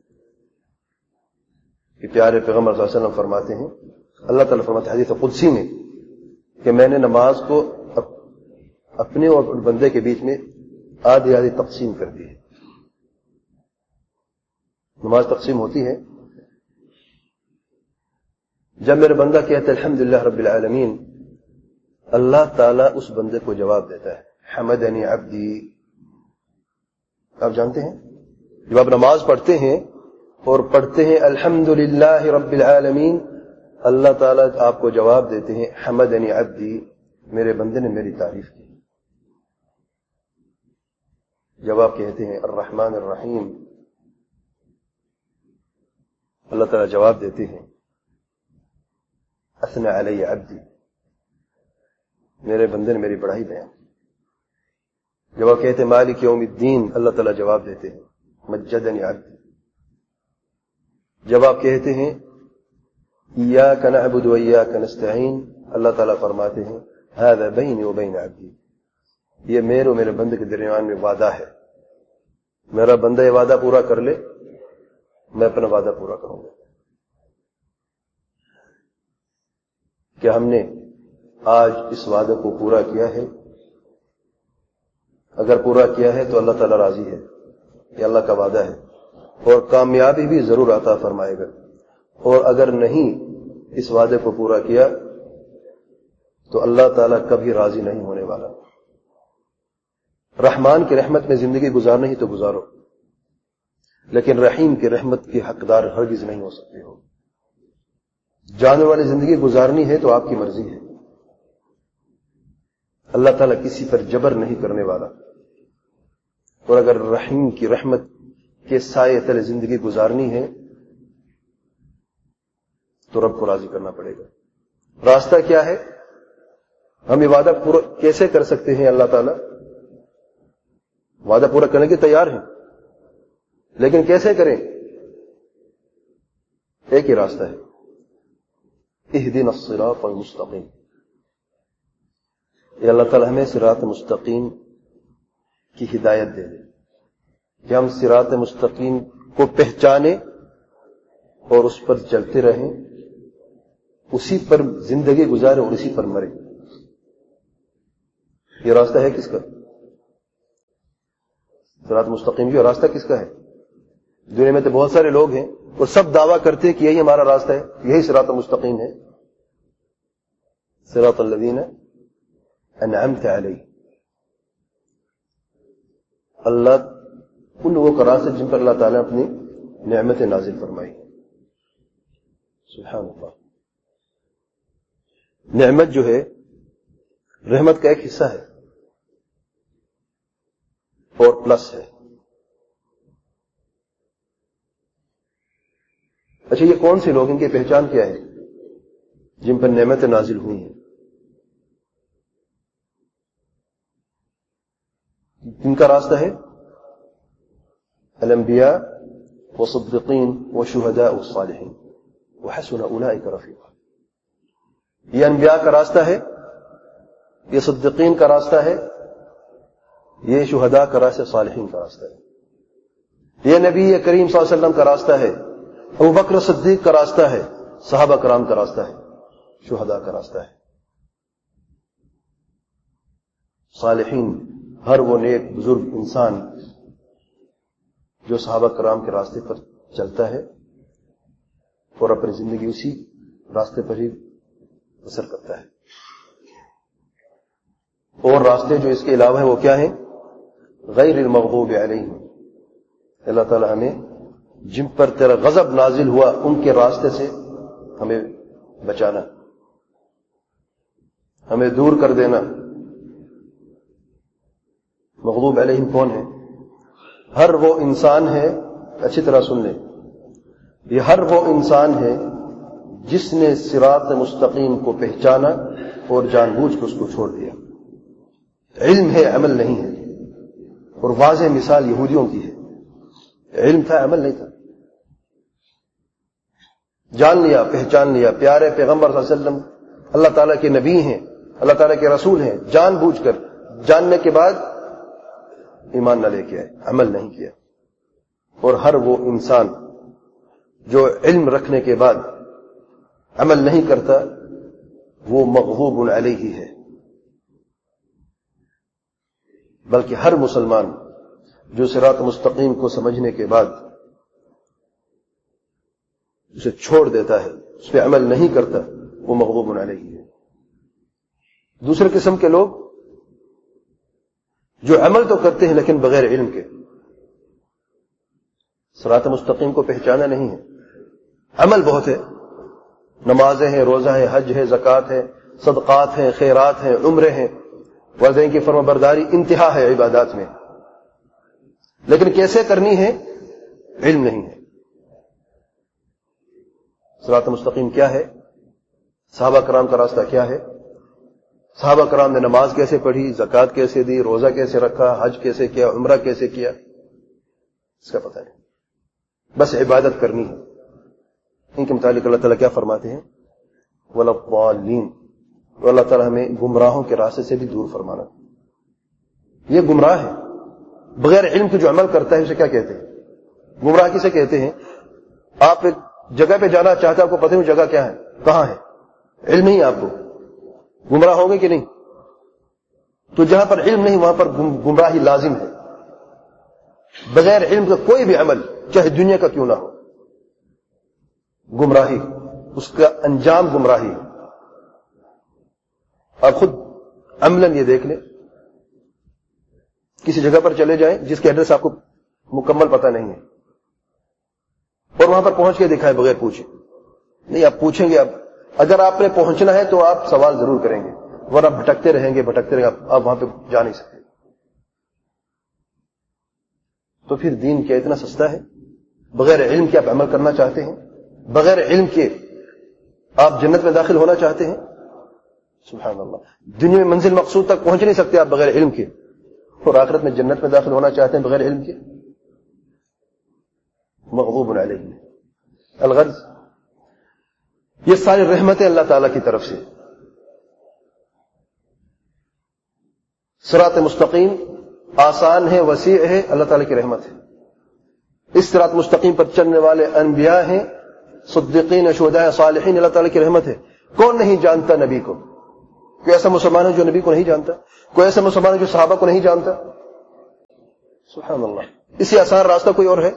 کہ پیارے پیغمبر صلی اللہ علیہ وسلم فرماتے ہیں, اللہ تعالیٰ فرماتے ہیں حدیث قدسی میں کہ میں نے نماز کو اپنے اور بندے کے بیچ میں آدھی آدھی تقسیم کر دی ہے. نماز تقسیم ہوتی ہے جب میرا بندہ کہتا ہے الحمدللہ رب العالمین, اللہ تعالیٰ اس بندے کو جواب دیتا ہے حمدنی عبدی. آپ جانتے ہیں جب آپ نماز پڑھتے ہیں اور پڑھتے ہیں الحمدللہ رب العالمین, اللہ تعالیٰ آپ کو جواب دیتے ہیں حمدنی عبدی, میرے بندے نے میری تعریف کی. جب آپ کہتے ہیں الرحمن الرحیم, اللہ تعالیٰ جواب دیتے ہیں اثنى علی عبدی, میرے بندے نے میری بڑائی بیان کی. جب آپ کہتے ہیں مالک یوم الدین, اللہ تعالیٰ جواب دیتے ہیں مجدنی عبدی. جب آپ کہتے ہیں ایاک نعبد و ایاک نستعین, اللہ تعالیٰ فرماتے ہیں ھذا بینی و بین عبدی, یہ میرے اور میرے بندے کے درمیان میں وعدہ ہے. میرا بندہ یہ وعدہ پورا کر لے, میں اپنا وعدہ پورا کروں گا. کیا ہم نے آج اس وعدے کو پورا کیا ہے؟ اگر پورا کیا ہے تو اللہ تعالیٰ راضی ہے, یہ اللہ کا وعدہ ہے, اور کامیابی بھی ضرور عطا فرمائے گا. اور اگر نہیں اس وعدے کو پورا کیا تو اللہ تعالیٰ کبھی راضی نہیں ہونے والا. رحمان کی رحمت میں زندگی گزارنا ہی تو گزارو, لیکن رحیم کی رحمت کے حقدار ہرگز نہیں ہو سکتے ہو. جانور والی زندگی گزارنی ہے تو آپ کی مرضی ہے. اللہ تعالیٰ کسی پر جبر نہیں کرنے والا. اور اگر رحیم کی رحمت کے سائے تلے زندگی گزارنی ہے تو رب کو راضی کرنا پڑے گا. راستہ کیا ہے؟ ہم یہ وعدہ پورا کیسے کر سکتے ہیں؟ اللہ تعالیٰ وعدہ پورا کرنے کے تیار ہیں, لیکن کیسے کریں؟ ایک ہی راستہ ہے, اہدنا الصراط المستقیم. یہ اللہ تعالیٰ ہمیں صراط مستقیم کی ہدایت دے دے کہ ہم صراط مستقیم کو پہچانیں اور اس پر چلتے رہیں اسی پر زندگی گزارے اور اسی پر مرے. یہ راستہ ہے کس کا؟ صراط مستقیم کی. اور راستہ کس کا ہے؟ دنیا میں تو بہت سارے لوگ ہیں اور سب دعویٰ کرتے ہیں کہ یہی ہمارا راستہ ہے, یہی صراط مستقیم ہے. صراط الذین انعمت علیہم, اللہ ان لوگوں کا راستہ جن پر اللہ تعالیٰ نے اپنی نعمت نازل فرمائی. سبحان اللہ. نعمت جو ہے رحمت کا ایک حصہ ہے اور پلس ہے. اچھا, یہ کون سے لوگ, ان کی پہچان کیا ہے جن پر نعمتیں نازل ہوئی ہیں؟ جن کا راستہ ہے الانبیاء والصدیقین والشہداء والصالحین وحسن اولئک رفیقا. یہ انبیاء کا راستہ ہے, یہ صدیقین کا راستہ ہے, یہ شہداء کا راستہ, صالحین کا راستہ ہے. یہ نبی کریم صلی اللہ علیہ وسلم کا راستہ ہے, ابو بکر صدیق کا راستہ ہے, صحابہ کرام کا راستہ ہے, شہداء کا راستہ ہے. صالحین ہر وہ نیک بزرگ انسان جو صحابہ کرام کے راستے پر چلتا ہے اور اپنی زندگی اسی راستے پر ہی بسر کرتا ہے. اور راستے جو اس کے علاوہ ہیں وہ کیا ہیں؟ غیر المغضوب علیہم, اللہ تعالی ہمیں جن پر تیرا غضب نازل ہوا ان کے راستے سے ہمیں بچانا, ہمیں دور کر دینا. مغضوب علیہم کون ہے؟ ہر وہ انسان ہے, اچھی طرح سن لیں, یہ ہر وہ انسان ہے جس نے صراط مستقیم کو پہچانا اور جان بوجھ کر اس کو چھوڑ دیا. علم ہے, عمل نہیں ہے. اور واضح مثال یہودیوں کی ہے. علم تھا, عمل نہیں تھا. جان لیا, پہچان لیا, پیارے پیغمبر صلی اللہ علیہ وسلم اللہ تعالیٰ کے نبی ہیں, اللہ تعالیٰ کے رسول ہیں, جان بوجھ کر جاننے کے بعد ایمان نہ لے کے آئے, عمل نہیں کیا. اور ہر وہ انسان جو علم رکھنے کے بعد عمل نہیں کرتا وہ مغضوب علیہ ہے. بلکہ ہر مسلمان جو صراط مستقیم کو سمجھنے کے بعد اسے چھوڑ دیتا ہے, اس پہ عمل نہیں کرتا, وہ مغضوب علیہ ہے. دوسرے قسم کے لوگ جو عمل تو کرتے ہیں لیکن بغیر علم کے, صراط مستقیم کو پہچانا نہیں ہے. عمل بہت ہے, نمازیں ہیں, روزہ ہے, حج ہے, زکوٰۃ ہے, صدقات ہیں, خیرات ہیں, عمرے ہیں, والدین کی فرما برداری انتہا ہے عبادات میں, لیکن کیسے کرنی ہے علم نہیں ہے. صراط مستقیم کیا ہے؟ صحابہ کرام کا راستہ کیا ہے؟ صحابہ کرام نے نماز کیسے پڑھی, زکوٰۃ کیسے دی, روزہ کیسے رکھا, حج کیسے کیا, عمرہ کیسے کیا, اس کا پتہ نہیں. بس عبادت کرنی ہے. ان کے متعلق اللہ تعالیٰ کیا فرماتے ہیں؟ وَلَضَّالِّينَ, تو اللہ تعالیٰ ہمیں گمراہوں کے راستے سے بھی دور فرمانا. یہ گمراہ ہے. بغیر علم کے جو عمل کرتا ہے اسے کیا کہتے ہیں؟ گمراہ کسے کہتے ہیں؟ آپ ایک جگہ پہ جانا چاہتے ہیں, آپ کو پتہ نہیں جگہ کیا ہے, کہاں ہے, علم نہیں آپ کو, گمراہ ہوں گے کہ نہیں؟ تو جہاں پر علم نہیں وہاں پر گمراہی لازم ہے. بغیر علم کا کوئی بھی عمل چاہے دنیا کا کیوں نہ ہو, گمراہی, اس کا انجام گمراہی. آپ خود عملاً یہ دیکھ لیں, کسی جگہ پر چلے جائیں جس کے ایڈریس آپ کو مکمل پتہ نہیں ہے اور وہاں پر پہنچ کے دکھائے بغیر پوچھے, نہیں آپ پوچھیں گے. اب اگر آپ نے پہنچنا ہے تو آپ سوال ضرور کریں گے, ورنہ بھٹکتے رہیں گے بھٹکتے رہیں گے, آپ وہاں پہ جا نہیں سکتے. تو پھر دین کیا اتنا سستا ہے؟ بغیر علم کے آپ عمل کرنا چاہتے ہیں, بغیر علم کے آپ جنت میں داخل ہونا چاہتے ہیں. سبحان اللہ, دنیا میں منزل مقصود تک پہنچ نہیں سکتے آپ بغیر علم کے, اور آخرت میں جنت میں داخل ہونا چاہتے ہیں بغیر علم کے. مغضوب علیہ. الغرض یہ ساری رحمتیں اللہ تعالیٰ کی طرف سے. صراط مستقیم آسان ہے, وسیع ہے, اللہ تعالیٰ کی رحمت ہے. اس صراط مستقیم پر چلنے والے انبیاء ہیں, صدیقین, شہداء, صالحین, اللہ تعالیٰ کی رحمت ہے. کون نہیں جانتا نبی کو؟ کوئی ایسا مسلمان ہے جو نبی کو نہیں جانتا؟ کوئی ایسا مسلمان ہے جو صحابہ کو نہیں جانتا؟ سبحان اللہ. اس سے آسان راستہ کوئی اور ہے؟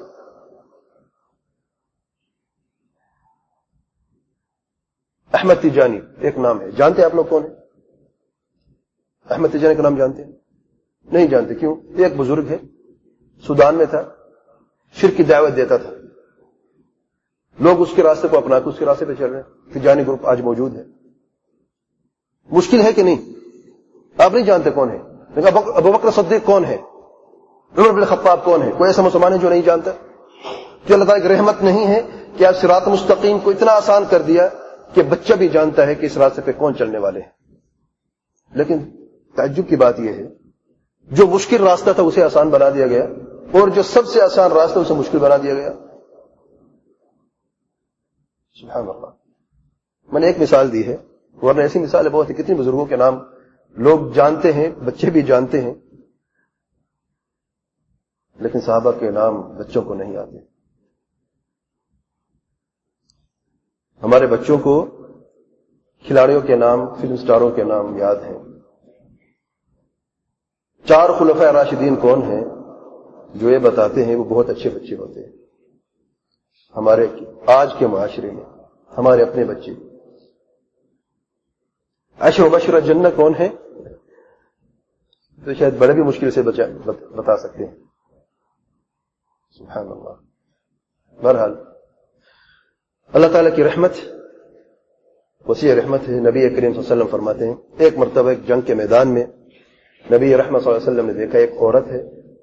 احمد تجانی ایک نام ہے، جانتے ہیں آپ لوگ کون ہے؟ احمد تجانی کا نام جانتے ہیں؟ نہیں جانتے. کیوں؟ ایک بزرگ ہے، سودان میں تھا، شرک کی دعوت دیتا تھا، لوگ اس کے راستے کو اپنا کے اس کے راستے پہ چل رہے ہیں. تجانی گروپ آج موجود ہے. مشکل ہے کہ نہیں؟ آپ نہیں جانتے کون ہے؟ ابو بکر صدیق کون ہے؟ عمر بن الخطاب کون ہے؟ کوئی ایسا مسلمان ہے جو نہیں جانتا؟ کہ اللہ تعالیٰ کی رحمت نہیں ہے کہ آپ صراط مستقیم کو اتنا آسان کر دیا کہ بچہ بھی جانتا ہے کہ اس راستے پہ کون چلنے والے ہیں. لیکن تعجب کی بات یہ ہے جو مشکل راستہ تھا اسے آسان بنا دیا گیا، اور جو سب سے آسان راستہ اسے مشکل بنا دیا گیا. سبحان اللہ. میں نے ایک مثال دی ہے، ورنہ ایسی مثالیں بہت ہیں. کتنی بزرگوں کے نام لوگ جانتے ہیں، بچے بھی جانتے ہیں، لیکن صحابہ کے نام بچوں کو نہیں آتے. ہمارے بچوں کو کھلاڑیوں کے نام، فلم سٹاروں کے نام یاد ہیں. چار خلفاء راشدین کون ہیں جو یہ بتاتے ہیں وہ بہت اچھے بچے ہوتے ہیں. ہمارے آج کے معاشرے میں ہمارے اپنے بچے عشر و بشر جنہ کون ہے تو شاید بڑے بھی مشکل سے بتا سکتے ہیں. سبحان اللہ. بہرحال اللہ تعالیٰ کی رحمت وسیع رحمت ہے. نبی کریم صلی اللہ علیہ وسلم فرماتے ہیں ایک مرتبہ ایک جنگ کے میدان میں نبی رحمت صلی اللہ علیہ وسلم نے دیکھا ایک عورت ہے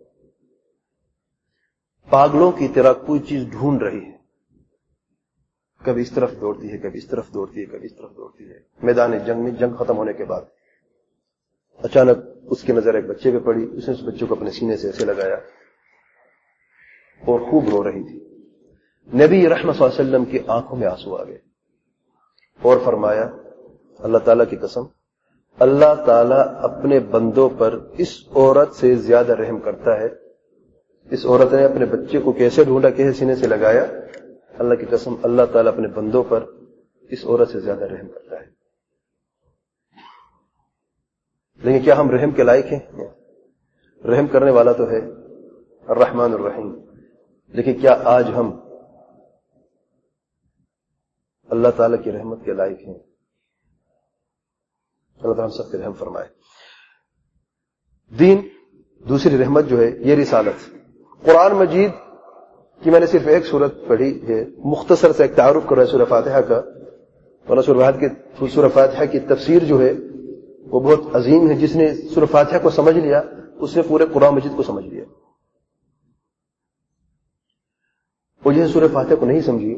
پاگلوں کی طرح کوئی چیز ڈھونڈ رہی ہے، کبھی اس طرف دوڑتی ہے، کبھی اس طرف دوڑتی ہے، کبھی اس طرف دوڑتی ہے. میدان جنگ میں جنگ ختم ہونے کے بعد اچانک اس کی نظر ایک بچے پہ پڑی. اس نے اس بچے کو اپنے سینے سے ایسے لگایا اور خوب رو رہی تھی. نبی رحمت صلی اللہ علیہ وسلم کی آنکھوں میں آنسو آ گئے اور فرمایا اللہ تعالیٰ کی قسم، اللہ تعالیٰ اپنے بندوں پر اس عورت سے زیادہ رحم کرتا ہے. اس عورت نے اپنے بچے کو کیسے ڈھونڈا، کیسے سینے سے لگایا، اللہ کی قسم اللہ تعالیٰ اپنے بندوں پر اس عورت سے زیادہ رحم کرتا ہے. لیکن کیا ہم رحم کے لائق ہیں؟ رحم کرنے والا تو ہے الرحمن الرحیم، لیکن کیا آج ہم اللہ تعالیٰ کی رحمت کے لائق ہیں؟ اللہ تعالیٰ ہم سب پہ رحم فرمائے. دین دوسری رحمت جو ہے یہ رسالت. قرآن مجید کی میں نے صرف ایک سورت پڑھی ہے، مختصر سے ایک تعارف کر رہا ہے سورہ فاتحہ کا، ورنہ سورہ فاتحہ کی تفسیر جو ہے وہ بہت عظیم ہے. جس نے سورہ فاتحہ کو سمجھ لیا اس نے پورے قرآن مجید کو سمجھ لیا. وہ جسے سورہ فاتحہ کو نہیں سمجھی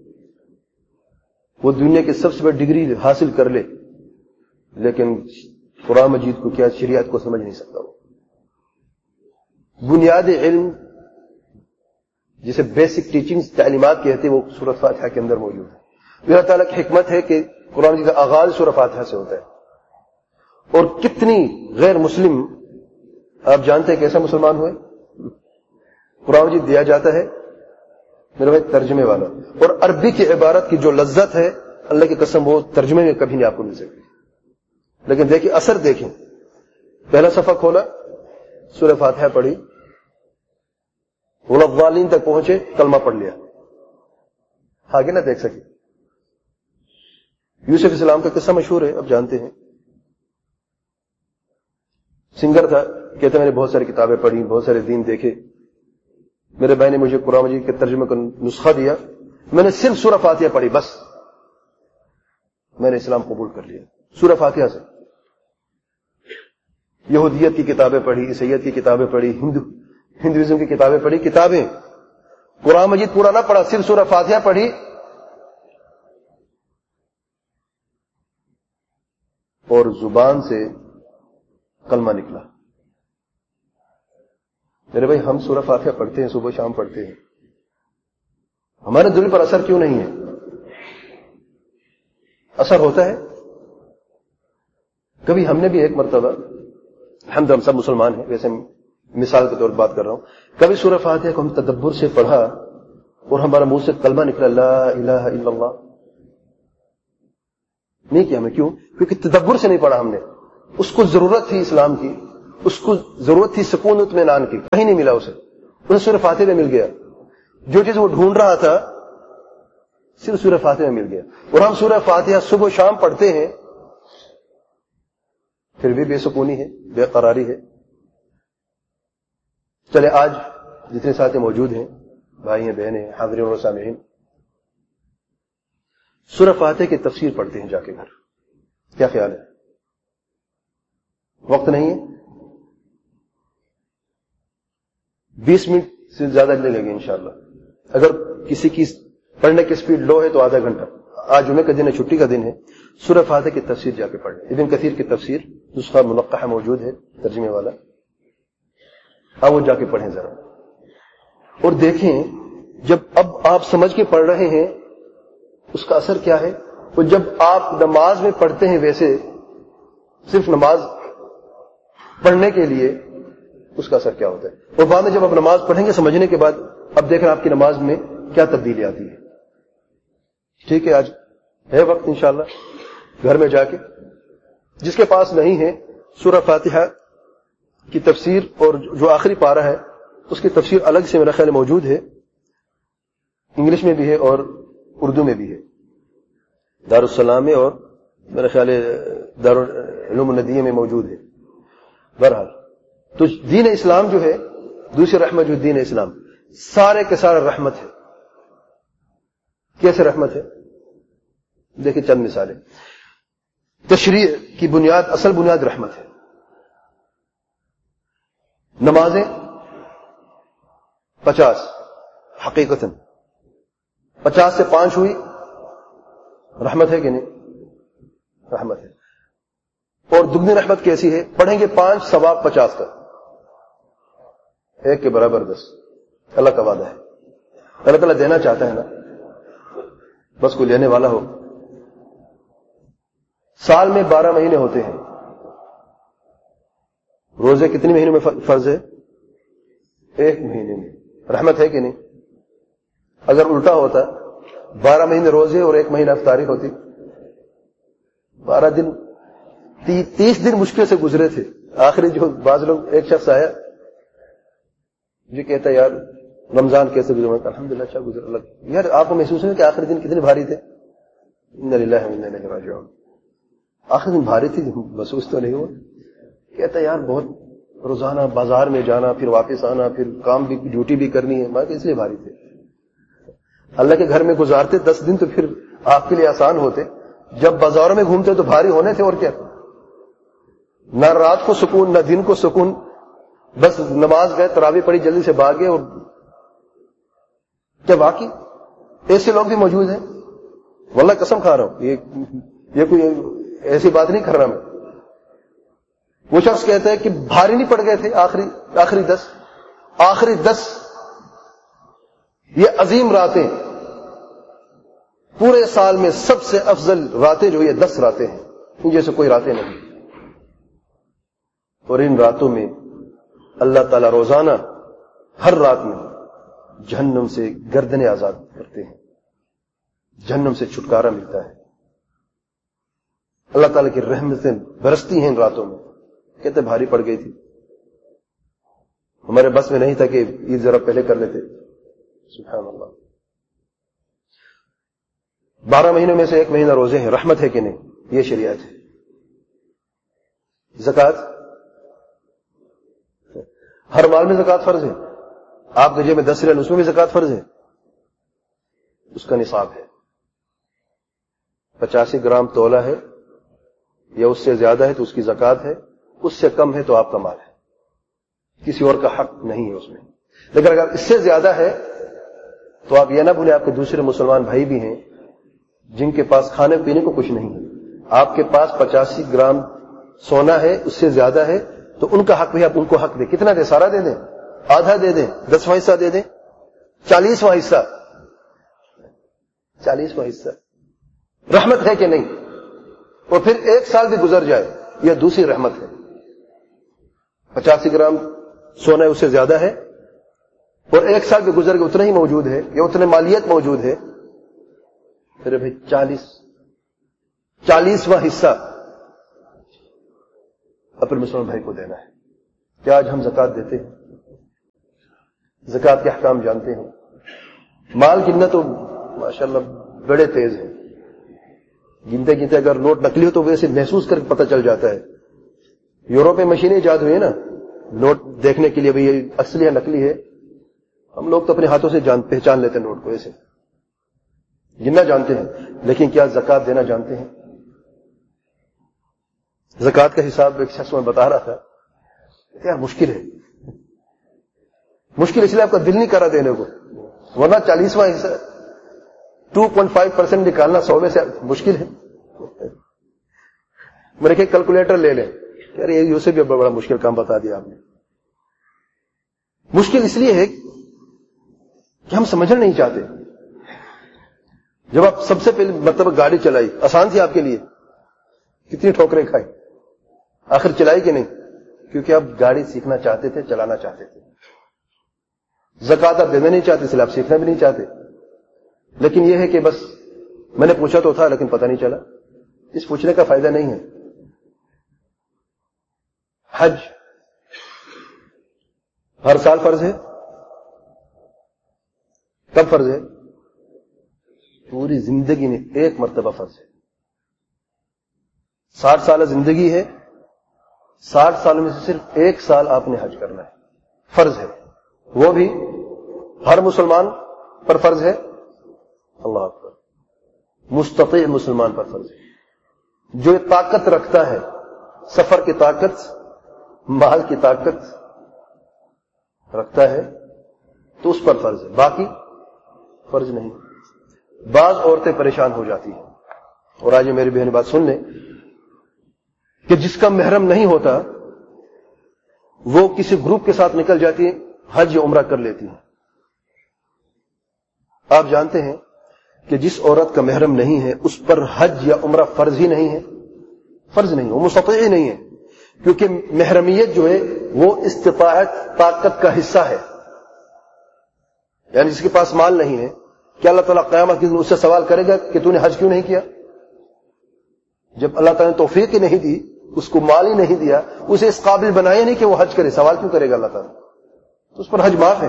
وہ دنیا کی سب سے بڑی ڈگری حاصل کر لے لیکن قرآن مجید کو کیا شریعت کو سمجھ نہیں سکتا. وہ بنیاد علم جسے بیسک ٹیچنگز تعلیمات کہتے ہیں وہ سورۃ فاتحہ کے اندر موجود ہے. اللہ تعالیٰ کی حکمت ہے کہ قرآن مجید کا آغاز سورۃ فاتحہ سے ہوتا ہے. اور کتنی غیر مسلم آپ جانتے ہیں کیسا مسلمان ہوئے؟ قرآن مجید دیا جاتا ہے میرے بھائی ترجمے والا، اور عربی کی عبارت کی جو لذت ہے اللہ کی قسم وہ ترجمے میں کبھی نہیں آپ کو مل سکتی. لیکن دیکھیں اثر دیکھیں، پہلا صفحہ کھولا سورہ فاتحہ پڑھی، والضالین تک پہنچے کلمہ پڑھ لیا، آگے نہ دیکھ سکے. یوسف اسلام کا قصہ مشہور ہے، اب جانتے ہیں. سنگر تھا، کہتے میں نے بہت ساری کتابیں پڑھی، بہت سارے دین دیکھے، میرے بھائی نے مجھے قرآن مجید کے ترجمے کا نسخہ دیا، میں نے صرف سورہ فاتحہ پڑھی، بس میں نے اسلام قبول کر لیا سورہ فاتحہ سے. یہودیت کی کتابیں پڑھی، عیسائیت کی کتابیں پڑھی، ہندو ہندوازم کی کتابیں پڑھی، کتابیں قرآن مجید پورا نہ پڑھا، صرف سورہ فاتحہ پڑھی اور زبان سے کلمہ نکلا. میرے بھائی ہم سورہ فاتحہ پڑھتے ہیں، صبح شام پڑھتے ہیں، ہمارے دل پر اثر کیوں نہیں ہے؟ اثر ہوتا ہے. کبھی ہم نے بھی ایک مرتبہ، ہم ہم سب مسلمان ہیں ویسے مثال کے طور پر بات کر رہا ہوں، کبھی سورہ فاتحہ کو ہم تدبر سے پڑھا اور ہمارا منہ سے کلمہ نکلا لا الہ الا اللہ. نہیں کیا ہمیں. کیوں؟ کیونکہ تدبر سے نہیں پڑھا ہم نے. اس کو ضرورت تھی اسلام کی, اس کو ضرورت تھی سکون اطمینان کی, کہیں نہیں ملا اسے. اسے سورہ فاتحہ میں مل گیا جو چیز وہ ڈھونڈ رہا تھا, صرف سورہ فاتحہ میں مل گیا. اور ہم سورہ فاتحہ صبح و شام پڑھتے ہیں, پھر بھی بے سکونی ہے, بے قراری ہے. چلے آج جتنے ساتھی موجود ہیں, بھائی ہیں, بہنیں ہیں, حاضرین اور سامعین, سورہ فاتحہ کی تفسیر پڑھتے ہیں جا کے گھر. کیا خیال ہے؟ وقت نہیں ہے, بیس منٹ سے زیادہ نہیں لگے انشاءاللہ. اگر کسی کی پڑھنے کی سپیڈ لو ہے تو آدھا گھنٹہ. آج جمعے کا دن ہے, چھٹی کا دن ہے. سورہ فاتحہ کی تفسیر جا کے پڑھ لیں. ابن کثیر کی تفسیر نسخہ منقحہ موجود ہے ترجمے والا, آپ وہ جا کے پڑھیں ذرا, اور دیکھیں جب اب آپ سمجھ کے پڑھ رہے ہیں اس کا اثر کیا ہے. وہ جب آپ نماز میں پڑھتے ہیں ویسے صرف نماز پڑھنے کے لیے, اس کا اثر کیا ہوتا ہے. اور بعد میں جب آپ نماز پڑھیں گے سمجھنے کے بعد, اب دیکھ رہے ہیں آپ کی نماز میں کیا تبدیلی آتی ہے. ٹھیک ہے, آج ہے وقت انشاءاللہ گھر میں جا کے, جس کے پاس نہیں ہے سورہ فاتحہ کی تفسیر اور جو آخری پارہ ہے اس کی تفسیر الگ سے میرا خیال موجود ہے, انگلش میں بھی ہے اور اردو میں بھی ہے, دارالسلام میں اور میرا خیال دارالعلوم الندیہ میں موجود ہے. بہرحال تو دین اسلام جو ہے, دوسری رحمت جو دین اسلام, سارے کے سارے رحمت ہے. کیسے رحمت ہے؟ دیکھیں چند مثالیں. تشریع کی بنیاد, اصل بنیاد رحمت ہے. نمازیں پچاس, حقیقتاً پچاس سے پانچ ہوئی, رحمت ہے کہ نہیں؟ رحمت ہے. اور دگنی رحمت کیسی ہے؟ پڑھیں گے پانچ, ثواب پچاس کا, ایک کے برابر دس. اللہ کا وعدہ ہے. اللہ تعالیٰ دینا چاہتا ہے نا, بس کوئی لینے والا ہو. سال میں بارہ مہینے ہوتے ہیں, روزے کتنے مہینوں میں فرض ہے؟ ایک مہینے میں. رحمت ہے کہ نہیں؟ اگر الٹا ہوتا, بارہ مہینے روزے اور ایک مہینہ افطاری ہوتی, بارہ دن, تی, تیس دن مشکل سے گزرے تھے. آخری جو بعض لوگ, ایک شخص آیا جو کہتا ہے یار رمضان کیسے گزرا؟ الحمدللہ اچھا گزر. اللہ یار آپ کو محسوس ہے کہ آخری دن کتنے بھاری تھے؟ انا للہ و انا الیہ راجعون. آخری دن بھاری تھی, محسوس تو نہیں ہوا. کہتا ہے یار بہت روزانہ بازار میں جانا, پھر واپس آنا, پھر کام بھی, ڈیوٹی بھی کرنی ہے, میں کہ اس لیے بھاری تھے. اللہ کے گھر میں گزارتے دس دن تو پھر آپ کے لیے آسان ہوتے. جب بازاروں میں گھومتے تو بھاری ہونے تھے. اور کیا, نہ رات کو سکون نہ دن کو سکون, بس نماز گئے, تراویح پڑھی, جلدی سے بھاگے. اور کیا واقعی ایسے لوگ بھی موجود ہیں؟ واللہ قسم کھا رہا ہوں, یہ یہ کوئی ایسی بات نہیں کر رہا میں. وہ شخص کہتا ہے کہ بھاری نہیں پڑ گئے تھے آخری آخری دس آخری دس یہ عظیم راتیں, پورے سال میں سب سے افضل راتیں جو یہ دس راتیں ہیں, ان جیسے کوئی راتیں نہیں. اور ان راتوں میں اللہ تعالی روزانہ ہر رات میں جہنم سے گردنیں آزاد کرتے ہیں, جہنم سے چھٹکارا ملتا ہے. اللہ تعالیٰ کی رحمتیں برستی ہیں ان راتوں میں. کہتے بھاری پڑ گئی تھی, ہمارے بس میں نہیں تھا کہ عید ذرا پہلے کر لیتے. سبحان اللہ. بارہ مہینوں میں سے ایک مہینہ روزے ہیں, رحمت ہے کہ نہیں؟ یہ شریعت ہے. زکات, ہر مال میں زکات فرض ہے. آپ کے جیب میں دس ریال, اس میں بھی زکات فرض ہے. اس کا نصاب ہے, پچاسی گرام تولا ہے یا اس سے زیادہ ہے تو اس کی زکات ہے, اس سے کم ہے تو آپ کا مال ہے, کسی اور کا حق نہیں ہے اس میں. لیکن اگر اس سے زیادہ ہے تو آپ یہ نہ بھولیں آپ کے دوسرے مسلمان بھائی بھی ہیں جن کے پاس کھانے پینے کو کچھ نہیں ہے. آپ کے پاس پچاسی گرام سونا ہے, اس سے زیادہ ہے, تو ان کا حق بھی آپ ان کو حق دیں. کتنا دیں؟ سارا دے دیں, آدھا دے دیں, دسواں حصہ دے دیں, چالیسواں حصہ, چالیسواں حصہ. رحمت ہے کہ نہیں؟ اور پھر ایک سال بھی گزر جائے, یہ دوسری رحمت ہے. پچاسی گرام سونا ہے, اس سے زیادہ ہے, اور ایک سال بھی گزر گئے, اتنا ہی موجود ہے یا اتنے مالیت موجود ہے, پھر بھائی چالیس चालीसवां हिस्सा अपने मुसलमान भाई को देना है। क्या आज हम ज़कात देते हैं? ज़कात के अहकाम जानते हैं? माल गिनना तो माशाअल्लाह बड़े तेज है, गिनते गिनते अगर नोट नकली हो तो वैसे महसूस करके पता चल जाता है। यूरोप में मशीनें इजाद हुई है ना नोट देखने के लिए, भाई ये असली है नकली है। हम लोग तो अपने हाथों से जान पहचान लेते हैं नोट को, ऐसे गिनना जानते हैं, लेकिन क्या ज़कात देना जानते हैं? ज़कात का हिसाब एक शख्स में बता रहा था, यार मुश्किल है, मुश्किल इसलिए आपका दिल नहीं करा देने को, वरना चालीसवां हिस्सा टू पॉइंट फाइव परसेंट निकालना सौ में से मुश्किल है। मेरे के कैलकुलेटर ले लें, यार ये उससे भी बड़ा मुश्किल काम बता दिया आपने। मुश्किल इसलिए है कि हम समझना नहीं चाहते। जब आप सबसे पहले मतलब गाड़ी चलाई, आसान थी आपके लिए, कितनी ठोकरें खाई, आखिर चलाई कि नहीं? क्योंकि आप गाड़ी सीखना चाहते थे, चलाना चाहते थे। ज़कात आप देना नहीं चाहते, इसलिए आप सीखना भी नहीं चाहते। लेकिन यह है कि बस मैंने पूछा तो था लेकिन पता नहीं चला, इस पूछने का फायदा नहीं है। हज हर साल फर्ज है। कब फर्ज है? पूरी जिंदगी में एक मर्तबा फर्ज है। साठ साल जिंदगी है, साठ साल में से सिर्फ एक साल आपने हज करना है, फर्ज है। वो भी हर मुसलमान पर फर्ज है। अल्लाह अकबर, मुस्तती मुसलमान पर फर्ज है। जो ताकत रखता है, सफर की ताकत, माल की ताकत रखता है, तो उस पर फर्ज है, बाकी फर्ज नहीं। बाज औरतें परेशान हो जाती हैं, और आज ये मेरी बहन बात सुन लें कि जिसका महरम नहीं होता वो किसी ग्रुप के साथ निकल जाती है, हज या उम्रा कर लेती है। आप जानते हैं कि जिस औरत का महरम नहीं है उस पर हज या उम्रा फर्ज ही नहीं है, फर्ज नहीं, वो मुस्तती नहीं है। क्योंकि महरमियत जो है वो इस्तिताअत, ताकत का हिस्सा है। यानी जिसके पास माल नहीं है, क्या अल्लाह ताला क़यामत के दिन उससे सवाल करेगा कि तूने हज क्यों नहीं किया? जब अल्लाह ताला ने तौफीक ही नहीं दी, उसको माल ही नहीं दिया, उसे इस काबिल बनाया नहीं कि वो हज करे, सवाल क्यों करेगा अल्लाह ताला? तो उस पर हज माफ है।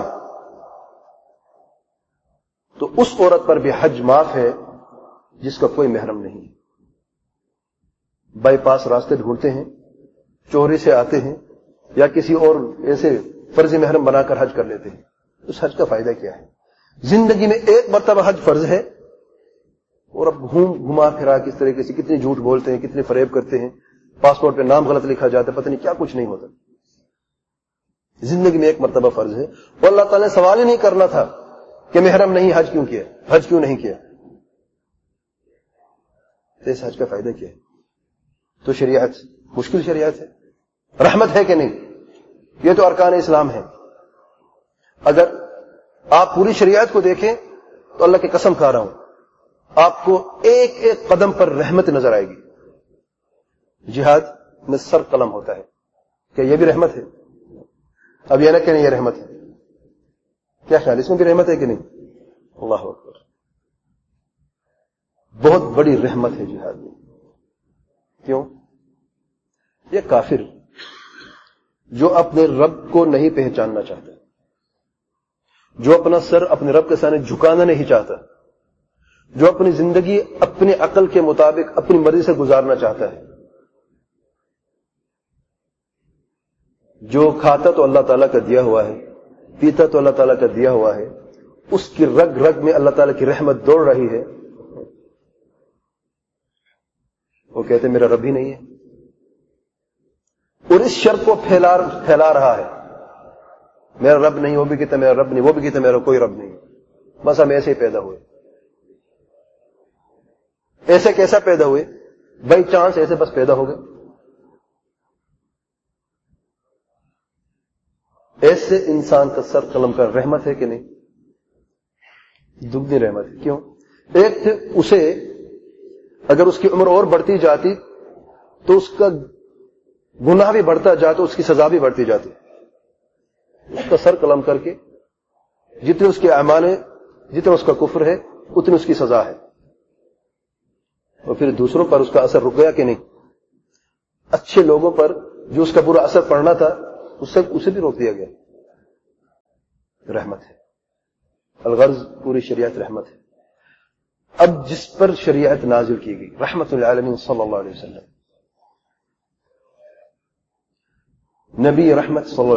तो उस औरत पर भी हज माफ है जिसका कोई महरम नहीं। बाईपास रास्ते ढूंढते हैं, चोरी से आते हैं, या किसी और ऐसे फर्जी महरम बनाकर हज कर लेते हैं, उस हज का फायदा क्या है? जिंदगी में एक मर्तबा हज फर्ज है, और अब घूम घुमा फिरा किस तरीके से कितने झूठ बोलते हैं, कितने फरेब करते हैं, पासपोर्ट पे नाम गलत लिखा जाता है, पता नहीं क्या कुछ नहीं होता। जिंदगी में एक मर्तबा फर्ज है, और अल्लाह ताला ने सवाल ही नहीं करना था कि महरम नहीं हज क्यों किया, हज क्यों नहीं किया। तो इस हज का फायदा क्या है? तो शरीयत मुश्किल शरीयत है, रहमत है कि नहीं? ये तो अरकान इस्लाम है। अगर आप पूरी शरीयत को देखें तो अल्लाह की कसम खा रहा हूं, आपको एक एक कदम पर रहमत नजर आएगी। जिहाद में सर कलम होता है, क्या यह भी रहमत है? अब यह ना कहने यह रहमत है, क्या ख्याल, इसमें भी रहमत है कि नहीं? अल्लाह अकबर, बहुत बड़ी रहमत है जिहाद में। क्यों? यह काफिर जो अपने रब को नहीं पहचानना चाहता, जो अपना सर अपने रब के सामने झुकाना नहीं चाहता, जो अपनी जिंदगी अपनी अकल के मुताबिक अपनी मर्जी से गुजारना चाहता है, जो खाता तो अल्लाह ताला का दिया हुआ है, पीता तो अल्लाह ताला का दिया हुआ है, उसकी रग रग में अल्लाह ताला की रहमत दौड़ रही है, वो कहते मेरा रब ही नहीं है, और इस शर्त को फैला फैला रहा है, मेरा रब नहीं, वो भी कहता मेरा रब नहीं, वो भी कहता मेरा कोई रब नहीं, बस हम ऐसे ही पैदा हुए। ऐसे कैसा पैदा हुए? बाई चांस ऐसे बस पैदा हो गए। ऐसे इंसान का सर कलम का रहमत है कि नहीं? दुगनी रहमत है। क्यों? एक थे उसे अगर उसकी उम्र और बढ़ती जाती तो उसका गुनाह भी बढ़ता जाता, उसकी सजा भी बढ़ती जाती। उसका सर कलम करके जितने उसके अमाल है, जितना उसका कुफ्र है, उतनी उसकी सजा है। اور پھر دوسروں پر اس کا اثر رک گیا کہ نہیں؟ اچھے لوگوں پر جو اس کا برا اثر پڑنا تھا اس سے اسے بھی روک دیا گیا. رحمت ہے. الغرض پوری شریعت رحمت ہے. اب جس پر شریعت نازل کی گئی رحمت للعالمین صلی اللہ علیہ وسلم، نبی رحمت صلی اللہ